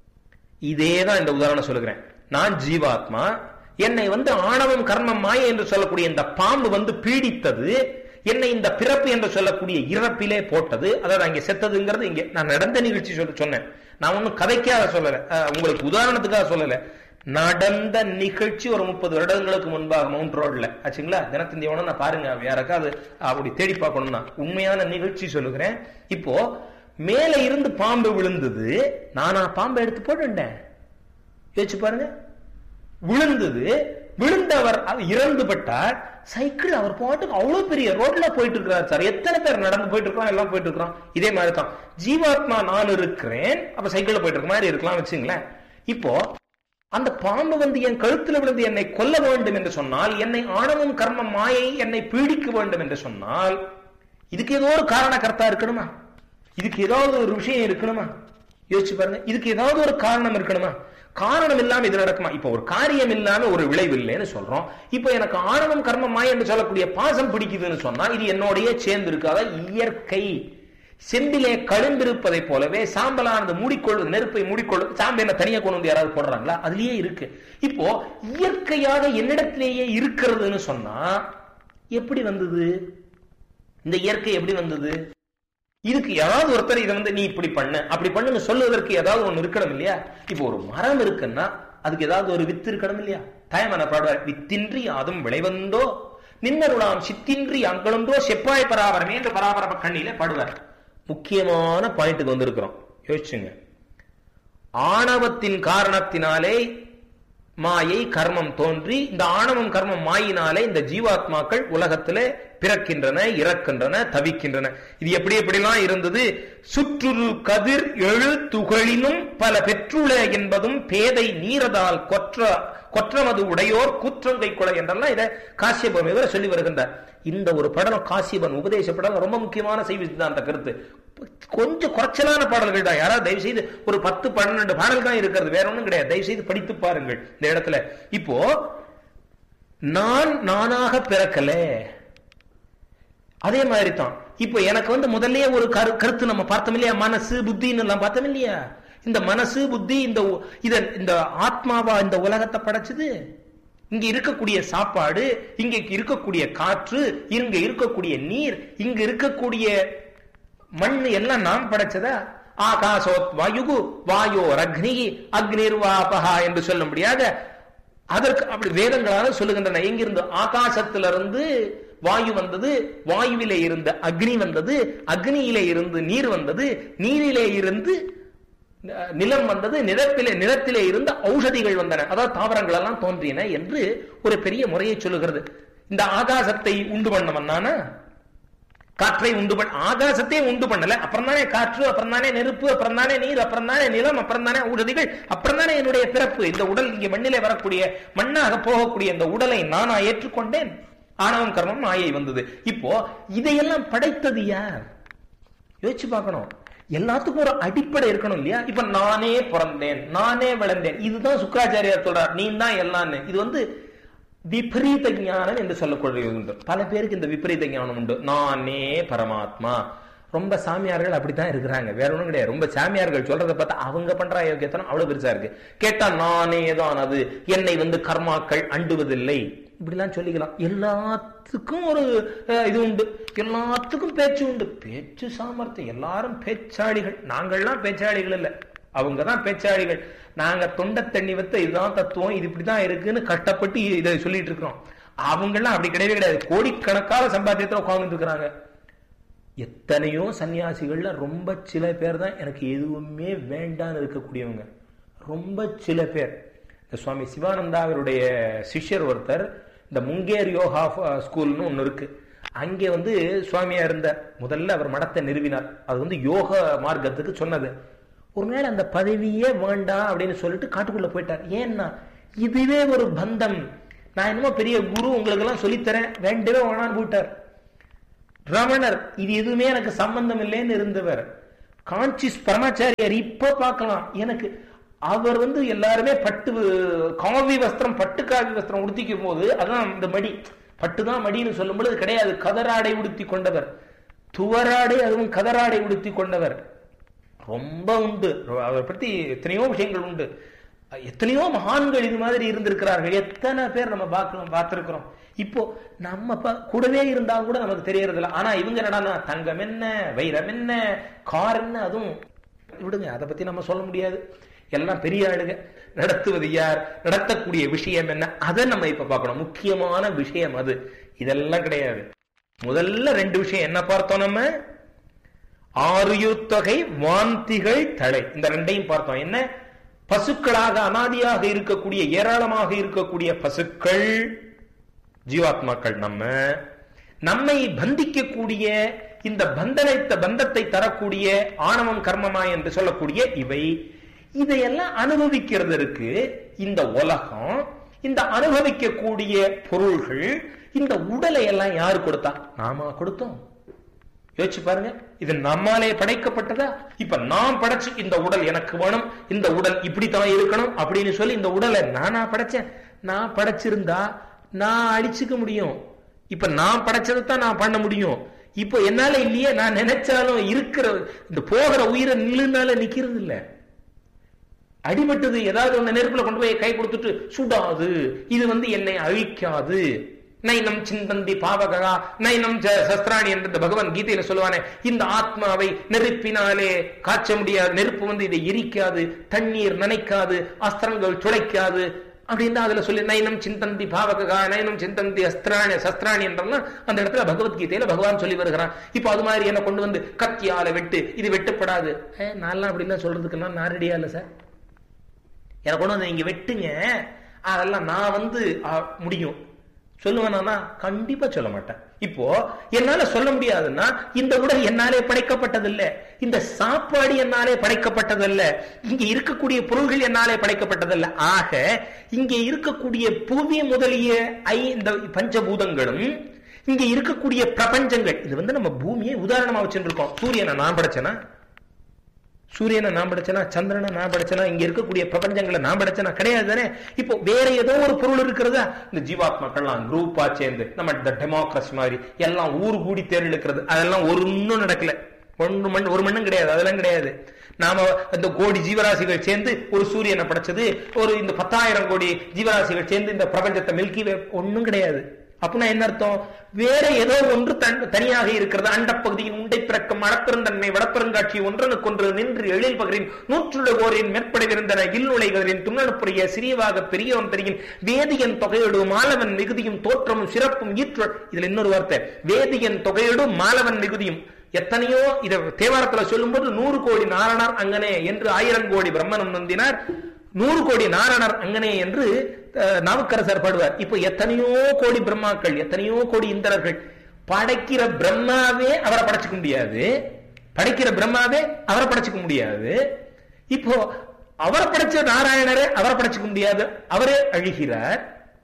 இதேதான் இந்த உதாரணம் சொல்லுகிறேன். நான் ஜீவாத்மா, என்னை ஆணவம் கர்மம் மாயை என்று சொல்லக்கூடிய இந்த பாம்பு பீடித்தது, என்னை இந்த பிறப்பு என்று சொல்லக்கூடிய இறப்பிலே போட்டது. அதாவது அங்கே செத்ததுங்கிறது இங்கே நான் நடந்த நிகழ்ச்சி சொன்னேன். நான் ஒன்னும் கதைக்காக சொல்லல, உங்களுக்கு உதாரணத்துக்காக சொல்லல. நடந்த நிகழ்ச்சி ஒரு 30 வருடங்களுக்கு முன்பாக மவுண்ட் ரோட்ல ஆச்சுங்களா. தினத்தந்தியோட நான் பாருங்க, யாருக்காவது அப்படி தேடி பார்க்கணும்னா உண்மையான நிகழ்ச்சி சொல்லுகிறேன். இப்போ மேல இருந்து பாம்பு விழுந்தது, நானா பாம்பை எடுத்து போட்டுட்டேன். யோசிச்சு பாருங்க. விழுந்தது, விழுந்தவர் இறந்து பட்டார். சைக்கிள் அவர் பாட்டுக்கு அவ்வளவு பெரிய ரோட்ல போயிட்டு இருக்கிறார் சார். எத்தனை பேர் நடந்து போயிட்டு இருக்கிறோம், எல்லாம் போயிட்டு இருக்கிறோம். இதே மாதிரி தான் ஜீவாத்மா நான் இருக்கிறேன். அப்ப சைக்கிள்ல போயிட்டு இருக்க மாதிரி இருக்கலாம் வச்சுங்களேன். இப்போ அந்த பாம்பு என் கழுத்துல விழுந்து என்னை கொல்ல வேண்டும் என்று சொன்னால், என்னை ஆணவம் கர்மம் மாயை என்னை பீடிக்க வேண்டும் என்று சொன்னால், இதுக்கு ஏதோ ஒரு காரண கர்த்தா இருக்கணுமா? இதுக்கு ஏதாவது ஒரு விஷயம் இருக்கணுமா? யோசிச்சு பாருங்க. இதுக்கு ஏதாவது ஒரு காரணம் இருக்கணுமா? காரணம் இல்லாம இது நடக்குமா? இப்ப ஒரு காரியம் இல்லாம ஒரு விளைவு இல்லைன்னு சொல்றோம். இப்ப எனக்கு ஆணவம் கர்மம் மாயை என்று சொல்லக்கூடிய பாசம் பிடிக்குதுன்னு சொன்னா இது என்னோடய சேர்ந்து இருக்காத இயற்கை. செம்பிலே கழுந்திருப்பதை போலவே சாம்பலானது மூடிக்கொள்வது, நெருப்பை மூடிக்கொள்வது. சாம்பல் என்ன தனியா கொண்டு வந்து யாராவது போடுறாங்களா? அதுலயே இருக்கு. இப்போ இயற்கையாக என்னிடத்திலேயே இருக்கிறதுன்னு சொன்னா எப்படி வந்தது? இந்த இயற்கை எப்படி வந்தது? இதுக்கு ஏதாவது ஒருத்தர் இதை நீ இப்படி பண்ண அப்படி பண்ணுன்னு சொல்லுவதற்கு ஏதாவது ஒண்ணு இருக்கணும் இல்லையா? இப்போ ஒரு மரம் இருக்குன்னா அதுக்கு ஏதாவது ஒரு வித்து இருக்கணும் இல்லையா? தயமான பாடுவார், வித்தின்றி அதுவும் விளைவந்தோ நின்னருளாம் சித்தின்றி அங்களொன்றோ செப்பாய் பராபரமே என்று பராபரம கண்ணியில பாடுவார். முக்கியமான பாயிண்ட்டுக்கு வந்திருக்கிறோம். யோசிச்சுங்க. ஆணவத்தின் காரணத்தினாலே மாயை கர்மம் தோன்றி, இந்த ஆணவம் கர்மம் மாயினாலே இந்த ஜீவாத்மாக்கள் உலகத்திலே பிறக்கின்றன, இறக்கின்றன, தவிக்கின்றன. இது எப்படி எப்படிலாம் இருந்தது? சுற்றுரு கதிர் எழு துகளினும் பல பெற்றுள என்பதும் பேதை நீரதால் கொற்றமது உடையோர் கூற்றங்கை கொலை என்றெல்லாம் இதை காசியபன் இவரை சொல்லி வருகின்றார். இந்த ஒரு படம் காசியபன் உபதேச படம் ரொம்ப முக்கியமான செய்தி சித்தாந்த கருத்து. கொஞ்சம் குறைச்சலான பாடல்கள் தான். யாராவது தயவு செய்து ஒரு 10-12 பாடல் தான் இருக்கிறது, வேற ஒன்றும் கிடையாது. தயவு செய்து படித்து பாருங்கள் இந்த இடத்துல. இப்போ நான் நானாக பிறக்கல, அதே மாதிரி தான். இப்ப எனக்கு முதல்ல ஒரு கருத்து நம்ம பார்த்தோம் இல்லையா? மனசு புத்தின்னு எல்லாம் பார்த்தோம் இல்லையா? இந்த மனசு புத்தி இந்த ஆத்மாவா இந்த உலகத்தை படைச்சது? இங்க இருக்கக்கூடிய சாப்பாடு, இங்க இருக்கக்கூடிய காற்று, இங்க இருக்கக்கூடிய நீர், இங்க இருக்கக்கூடிய மண் எல்லாம் நாம் படைச்சதா? ஆகாசோத் வாயுகு வாயோர் அக்னி அக்னிர்வாபகா என்று சொல்ல முடியாத அதற்கு அப்படி வேதங்களால சொல்லுகின்றன. எங்கிருந்து? ஆகாசத்திலிருந்து வாயு வந்தது, வாயுவிலே இருந்த அக்னி வந்தது, அக்னியிலே இருந்து நீர் வந்தது, நீரிலே இருந்து நிலம் வந்தது, நிலத்திலே இருந்த ஔஷதிகள் வந்தன, அதாவது தாவரங்கள் எல்லாம் தோன்றின என்று ஒரு பெரிய முறையை சொல்லுகிறது. இந்த ஆகாசத்தை உண்டு பண்ணவன் காற்றை உண்டு பண்ண, ஆகாசத்தை உண்டு பண்ணல, அப்புறம் தானே காற்று, அப்புறம் தானே நெருப்பு, அப்புறம் தானே நீர், அப்புறம் தானே நிலம், அப்புறம் தானே ஔஷதிகள், அப்புறம் தானே என்னுடைய பிறப்பு. இந்த உடல் இங்கே மண்ணிலே வரக்கூடிய மண்ணாக போகக்கூடிய இந்த உடலை நானா ஏற்றுக்கொண்டேன். ஆணவம் கர்மம் மாயை வந்தது. இப்போ இதையெல்லாம் படைத்தது யார்? யோசிச்சு பார்க்கணும். எல்லாத்துக்கும் ஒரு அடிப்படை இருக்கணும் இல்லையா? இப்ப நானே பிறந்தேன், நானே வளர்ந்தேன், இதுதான் சுக்கராச்சாரியார் சொல்றார், நீ தான் எல்லாம். இது விபரீத ஞானம் என்று சொல்லக்கூடிய உண்டு. பல பேருக்கு இந்த விபரீத ஞானம் உண்டு. நானே பரமாத்மா. ரொம்ப சாமியார்கள் அப்படித்தான் இருக்கிறாங்க, வேற ஒண்ணும் கிடையாது. ரொம்ப சாமியார்கள் சொல்றதை பார்த்தா அவங்க பண்ற யோகியத்தனம் அவ்வளவு பெருசா இருக்கு. கேட்டா நானே தான் அது, என்னை கர்மாக்கள் அண்டுவதில்லை, இப்படிலாம் சொல்லிக்கலாம். எல்லாத்துக்கும் ஒரு இது உண்டு, எல்லாத்துக்கும் பேச்சு உண்டு, பேச்சு சாமர்த்தியம். எல்லாரும் பேச்சாளிகள். நாங்கள்லாம் பேச்சாளிகள் இல்ல, அவங்கதான் பேச்சாளிகள். நாங்க தொண்டை தண்ணி வைத்த இதுதான் தத்துவம், இது இப்படிதான் இருக்குன்னு கஷ்டப்பட்டு இதை சொல்லிட்டு இருக்கிறோம். அவங்கெல்லாம் அப்படி கிடையவே கிடையாது. கோடிக்கணக்கான சம்பாத்தியத்தில் உட்கார்ந்து இருக்கிறாங்க. எத்தனையோ சன்னியாசிகள்ல ரொம்ப சில பேர் தான் எனக்கு எதுவுமே வேண்டான்னு இருக்கக்கூடியவங்க, ரொம்ப சில பேர். இந்த சுவாமி சிவானந்தா அவருடைய சிஷ்யர் ஒருத்தர், இந்த முங்கேர் யோகா ஸ்கூல்னு ஒண்ணு இருக்கு, அங்கே சுவாமியா இருந்தார். முதல்ல அவர் மடத்தை நிறுவினார். அது யோக மார்க்கத்துக்கு சொன்னது. ஒரு நாள் அந்த பதவியே வேண்டாம் அப்படின்னு சொல்லிட்டு காட்டுக்குள்ள போயிட்டார். ஏன்னா இதுவே ஒரு பந்தம். நான் என்னமோ பெரிய குரு உங்களுக்கு எல்லாம் சொல்லித்தரேன், வேண்டவே வேணான்னு போட்டார். ரமணர் இது எதுவுமே எனக்கு சம்பந்தம் இல்லைன்னு இருந்தவர். காஞ்சிஸ் பரமாச்சாரியார் இப்ப பார்க்கலாம், எனக்கு அவர் எல்லாருமே பட்டு காவி வஸ்திரம், பட்டு காவி வஸ்திரம் உடுத்திக்கும் போது அதான் இந்த மடி, பட்டுதான் மடின்னு சொல்லும் பொழுது கிடையாது, கதராடை உடுத்தி கொண்டவர், துவராடை, அதுவும் கதராடை உடுத்தி கொண்டவர். ரொம்ப உண்டு, அவரை பத்தி எத்தனையோ விஷயங்கள் உண்டு. எத்தனையோ மகான்கள் இது மாதிரி இருந்திருக்கிறார்கள். எத்தனை பேர் நம்ம பார்த்திருக்கிறோம். இப்போ நம்ம கூடவே இருந்தாலும் கூட நமக்கு தெரியறது இல்லை. ஆனா இவங்க என்னடா தங்கம் என்ன, வைரம் என்ன, கார் என்ன, அதுவும் விடுங்க, அதை பத்தி நம்ம சொல்ல முடியாது. எல்லாம் பெரிய ஆளுங்க. நடத்துவது யார், நடத்தக்கூடிய விஷயம் என்ன, அதை நம்ம இப்ப பார்க்கணும். முக்கியமான விஷயம் அது. இதெல்லாம் கிடையாது. முதல்ல 2 விஷயம் என்ன பார்த்தோம் நம்ம? ஆறுயுத்தொகை, வாந்திகள், தலை, இந்த 2ஐயும் பார்த்தோம். என்ன? பசுக்களாக அனாதியாக இருக்கக்கூடிய, ஏராளமாக இருக்கக்கூடிய பசுக்கள் ஜீவாத்மாக்கள். நம்மை பந்திக்கக்கூடிய, இந்த பந்தத்தை தரக்கூடிய ஆணவம், கர்மமா என்று சொல்லக்கூடிய இவை, இதையெல்லாம் அனுபவிக்கிறதற்கு இந்த உலகம், இந்த அனுபவிக்கக்கூடிய பொருள்கள், இந்த உடலை எல்லாம் யாரு கொடுத்தா? நாம கொடுத்தோம். யோசிச்சு பாருங்க, இது நம்மாலே படைக்கப்பட்டதா? இப்ப நான் படைச்சு இந்த உடல் எனக்கு வேணும், இந்த உடல் இப்படித்தான் இருக்கணும் அப்படின்னு சொல்லி இந்த உடலை நானா படைச்சேன்? நான் படைச்சிருந்தா நான் அழிச்சுக்க முடியும். இப்ப நான் படைச்சதைத்தான் நான் பண்ண முடியும். இப்போ என்னால இல்லையே, நான் நினைச்சாலும் இருக்கிற இந்த போகிற உயிரை நில்லுனால நிக்கிறது இல்ல. அடிபட்டது, ஏதாவது ஒண்ணு நெருப்புல கொண்டு போய் கை கொடுத்துட்டு சுடாது, இது என்னை அழிக்காது. நைனம் சிந்தந்தி பாவகா நைனம் சஸ்திராணி என்று பகவான் கீதையில சொல்லுவானே, இந்த ஆத்மாவை நெருப்பினாலே காய்ச்ச முடியாது, நெருப்பு இதை எரிக்காது, தண்ணீர் நனைக்காது, அஸ்திரங்கள் துளைக்காது அப்படின்னு அதுல சொல்லி நைனம் சிந்தந்தி பாவகா நைனம் சிந்தந்தி அஸ்திராணி சஸ்திராணி என்றெல்லாம் அந்த இடத்துல பகவத்கீதையில பகவான் சொல்லி வருகிறான். இப்ப அது மாதிரி என்ன கொண்டு கத்தியால வெட்டு, இது வெட்டப்படாது. நான்லாம் அப்படிலாம் சொல்றதுக்கெல்லாம் நான் ரெடியா இல்ல சார். எனக்கு கொண்டு நீங்க வெட்டுங்க, அதெல்லாம் நான் முடியும் சொல்லுவேனா? கண்டிப்பா சொல்ல மாட்டேன். இப்போ என்னால சொல்ல முடியாதுன்னா, இந்த உடல் என்னாலே படைக்கப்பட்டதில்லை, இந்த சாப்பாடு என்னாலே படைக்கப்பட்டதல்ல, இங்க இருக்கக்கூடிய பொருள்கள் என்னாலே படைக்கப்பட்டதல்ல. ஆக இங்கே இருக்கக்கூடிய பூமி முதலிய இந்த பஞ்சபூதங்களும், இங்க இருக்கக்கூடிய பிரபஞ்சங்கள், இது நம்ம பூமியை உதாரணமா வச்சுருக்கோம். சூரியனை நான் படைச்சேனா? சூரியனை நான் படைச்சனா? சந்திரனை நான் படைச்சனா? இங்க இருக்கக்கூடிய பிரபஞ்சங்களை நான் படைச்சனா? கிடையாது தானே. இப்போ வேற ஏதோ ஒரு பொருள் இருக்கிறதா? இந்த ஜீவாத்மாக்கள்லாம் குரூப்பா சேர்ந்து நம்ம இந்த டெமோக்ரஸி மாதிரி எல்லாம் ஊர் கூடி தேர்ந்தெடுக்கிறது, அதெல்லாம் ஒன்னும் நடக்கல. ஒரு மண்ணும் கிடையாது, அதெல்லாம் கிடையாது. நாம இந்த கோடி ஜீவராசிகள் சேர்ந்து ஒரு சூரியனை படைச்சது, ஒரு இந்த 10,000 கோடி ஜீவராசிகள் சேர்ந்து இந்த பிரபஞ்சத்தை மில்கி வே, ஒன்னும் கிடையாது. அப்படின்னா என்ன அர்த்தம்? வேற ஏதோ ஒன்று தனியாக இருக்கிறது. அண்டப்பகுதியின் உண்டை பிறக்கும் அளப்பெருந்தன்மை வடப்பெருங்காட்சி ஒன்றனுக்கொன்று நின்று எழில் பகரின் 100 மேற்படைவிருந்தன இல்நுழைகளின் துண்ணனுப்புரிய சிறியவாக பெரியவன் பெரியின் வேதியன் தொகையோடு மாலவன் மிகுதியும் தோற்றமும் சிறப்பும் ஈற்றல். இதுல இன்னொரு வார்த்தை, வேதியன் தொகையோடு மாலவன் மிகுதியும். எத்தனையோ இத தேவாரத்துல சொல்லும் போது 100 கோடி நாரணர் அங்கனே என்று 1000 கோடி பிரம்மனும் நந்தினார், 100 கோடி நாரணர் அங்கனே என்று நாவுக்கரசர் பாடுவார். இப்போ எத்தனையோ கோடி பிரம்மாக்கள், எத்தனையோ கோடி இந்திரர்கள். படைக்கிற பிரம்மாவே அவரை படைச்சுக்க முடியாது, படைக்கிற பிரம்மாவே அவரை படைச்சுக்க முடியாது. இப்போ அவரை படைச்ச நாராயணரே அவரை படைச்சுக்க முடியாது, அவரே அழிகிறார்,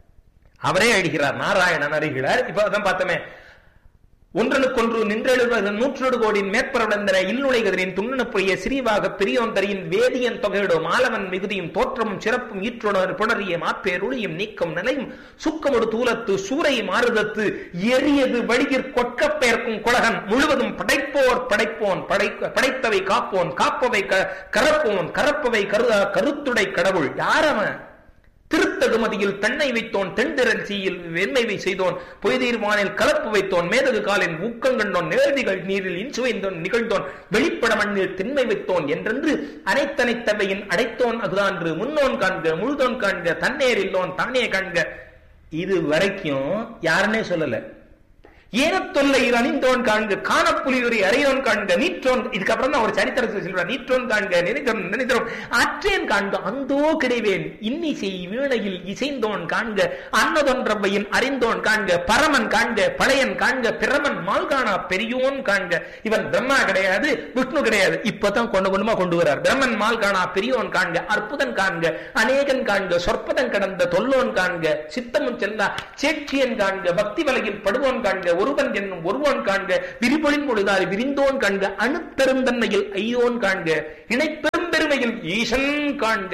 நாராயணன் அழிகிறார். இப்ப அதான் பார்த்தோமே, ஒன்றனுக்கொன்று நின்றெழுவது 100 கோடி மேற்பரவந்தன இல்நுழைகளின் துண்ணனுப்புரிய சிறிவாக பெரியோந்தரியின் வேதியன் தொகையோடு மாலவன் மிகுதியும் தோற்றமும் சிறப்பும் ஈற்றுணர் புணரிய மாப்பேருளியும் நீக்கம் நிலையும் சுக்கமொடு தூலத்து சூரை மாறுதத்து எரியது வழிகிற் கொட்கப்பெயர்க்கும் குலகன் முழுவதும் படைப்போன் படைத்தவை காப்போன் காப்பவை கரப்போன் கரப்பவை கருத்துடை கடவுள். யாரவன்? திருத்தகுமதியில் தன்னை வைத்தோன், தென்திரஞ்சியில் வெண்மைவை செய்தோன், பொய்தீர்வானில் கலப்பு வைத்தோன், மேதகு காலின் ஊக்கங்கண்டோன், நேர்திகள் நீரில் இன்சுவைந்தோன் நிகழ்ந்தோன், வெளிப்பட மண்ணில் திண்மை வைத்தோன் என்றென்று அனைத்தனைத்தவையின் அடைத்தோன் அகுதான்று முன்னோன் காண்க முழுதோன் காண்க தன்னேர் இல்லோன் தானே காண்க. இது வரைக்கும் யாருன்னே சொல்லல. ஏனத்தொல்லையில் அணிந்தோன் காண்க, காணப்புலியுரை அறையோன் காண்க, நீற்றோன். இதுக்கப்புறம் தான் ஒரு சரித்திரத்தை சொல்றார். நீற்றோன் காண்க, நினைத்தோன் அற்றேன் காண்க, அந்தோ கிடைவேன். இன்னிசை வீணையில் இசைந்தோன் காண்க, அன்னதொன்றவையின் அறிந்தோன் காண்க, பரமன் காண்க, பழையன் காண்க, பிரமன் மால்கானா பெரியோன் காண்க. இவன் பிரம்மா கிடையாது, விஷ்ணு கிடையாது, இப்பதான் கொஞ்சமா கொண்டு வர்றார். பிரம்மன் மால்கானா பெரியோன் காண்க, அற்புதன் காண்க, அநேகன் காண்க, சொற்பதன் கடந்த தொல்லோன் காண்க, சித்தமும் செல்லா சேட்சியன் காண்க, பக்தி வலையில் படுவோன் காண்க, ஒருவன் என்னும் ஒருவன் காண்க, விரிபொழின் பொழுதாறு விரிந்தோன் காண்க, அணுப்பெருந்தன்மையில் ஐயோன் காண்க, இணைப்பெரும் பெருமையில் ஈசன் காண்க.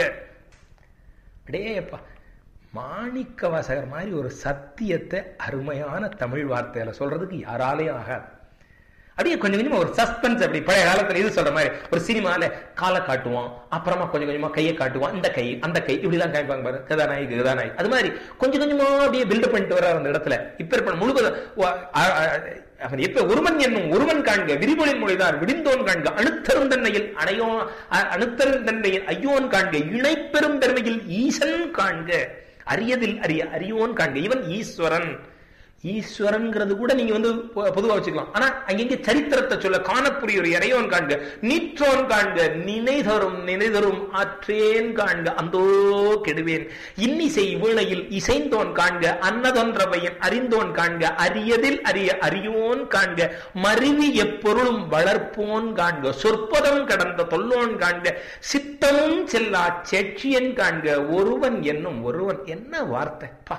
அடேப்பா, மாணிக்க வாசகர் மாதிரி ஒரு சத்தியத்தை அருமையான தமிழ் வார்த்தையில சொல்றதுக்கு யாராலையும் ஆகாது. அப்படியே கொஞ்சம் கொஞ்சமா ஒரு சஸ்பென்ஸ். அப்படி பழைய காலத்துல இது சொல்ற மாதிரி ஒரு சினிமால காலை காட்டுவான், அப்புறமா கொஞ்சம் கொஞ்சமா கையை காட்டுவான், இந்த கை அந்த கை இப்படிதான் காய்ப்பாங்க பாரு, கதாநாயகி. அது மாதிரி கொஞ்சம் கொஞ்சமா அப்படியே பில்டப் பண்ணிட்டு வர்றாரு அந்த இடத்துல. இப்ப இருப்ப முழுவதும் அவன் எப்ப ஒருவன் என்னும் ஒருவன் காண்க, விரிபொழின் மொழிதான் விடிந்தோன் காண்க, அணுத்தருந்தன்மையில் அணுத்தருந்தன்மையில் ஐயோன் காண்க, இணைப்பெரும் பெருமையில் ஈசன் காண்க, அரியதில் அறியோன் காண்க. இவன் ஈஸ்வரன். ஈஸ்வரன்ங்கிறது கூட நீங்க பொதுவா வச்சுக்கலாம். ஆனா அங்க சரித்திரத்தை சொல்ல, காணப்புரியுரை அறையோன் காண்க, நீற்றோன் காண்க, நினைதரும் ஆற்றேன் காண்க, அந்தோ கெடுவேன். இன்னிசை வீணையில் இசைந்தோன் காண்க, அன்னதொன்றவையின் அறிந்தோன் காண்க, அரியதில் அறியோன் காண்க, மருவி எப்பொருளும் வளர்ப்போன் காண்க, சொற்பதம் கடந்த தொல்லோன் காண்க, சித்தமும் செல்லா சேட்சியன் காண்க, ஒருவன் என்னும் ஒருவன். என்ன வார்த்தை பா!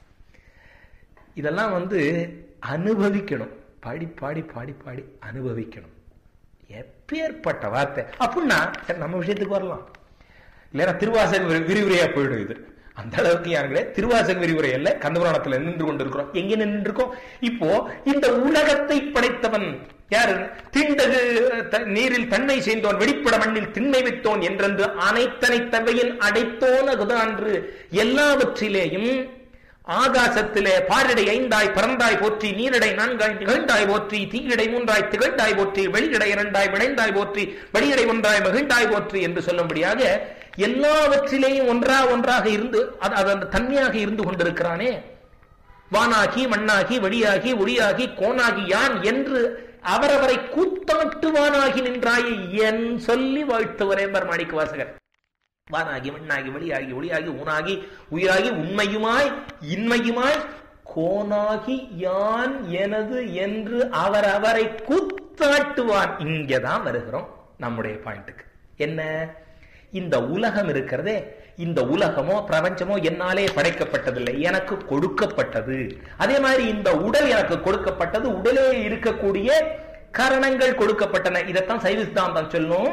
இதெல்லாம் அனுபவிக்கணும். பாடி பாடி பாடி பாடி அனுபவிக்கணும். எப்பேற்பட்ட வார்த்தை அப்படின்னா நம்ம விஷயத்துக்கு வரலாம். இல்லைன்னா திருவாசக விரிவுரையா போயிடும் இது. அந்த அளவுக்கு யாருங்களே திருவாசக விரிவுரை அல்ல, கந்தபுராணத்துல நின்று கொண்டிருக்கிறோம். எங்க நின்று இருக்கோம் இப்போ? இந்த உலகத்தை படைத்தவன் யாரு? திண்டகு நீரில் தன்னை செய்தோன், வெடிப்பட மண்ணில் திண்மை வைத்தோன் என்றென்று அனைத்தனை தவையின் அடைத்தோன் அகுதான்று. எல்லாவற்றிலேயும் ஆகாசத்திலே பாரிடை ஐந்தாய் பறந்தாய் போற்றி, நீரிடை நான்காய் நிகழ்ந்தாய் போற்றி, தீயிடை மூன்றாய் திகழ்ந்தாய் போற்றி, வெளியிடை இரண்டாய் விளைந்தாய் போற்றி, வெளியிடை ஒன்றாய் மகிழ்ந்தாய் போற்றி என்று சொல்லும்படியாக எல்லாவற்றிலேயும் ஒன்றாக இருந்து அது தன்மையாக இருந்து கொண்டிருக்கிறானே. வானாகி மண்ணாகி வழியாகி ஒளியாகி கோனாகி யான் என்று அவரவரை கூத்தாட்டுவானாகி நின்றாயே என் சொல்லி வாழ்த்துவரே மாணிக்க வாசகர். வானாகி மண்ணாகி வழியாகி ஒளியாகி ஊனாகி உயிராகி உண்மையுமாய் இன்மையுமாய் கோனாகி யான் எனது என்று அவரை கூத்தாட்டுவான். இங்கதான் வருகிறோம் நம்முடைய பாயிண்ட்டுக்கு. என்ன? இந்த உலகம் இருக்கிறதே, இந்த உலகமோ பிரபஞ்சமோ என்னாலே படைக்கப்பட்டதில்லை, எனக்கு கொடுக்கப்பட்டது. அதே மாதிரி இந்த உடல் எனக்கு கொடுக்கப்பட்டது, உடலே இருக்கக்கூடிய காரணங்கள் கொடுக்கப்பட்டன. இதைத்தான் சைவ சித்தாந்தம் சொல்லும்.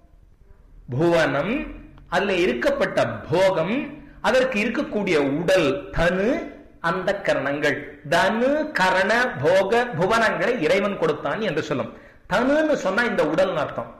புவனம், அதுல இருக்கப்பட்ட போகம், அதற்கு இருக்கக்கூடிய உடல் தனு, அந்த கரணங்கள். தனு கரண போக புவனங்களை இறைவன் கொடுத்தான் என்று சொல்லும். தனுன்னு சொன்னா இந்த உடல் அர்த்தம்.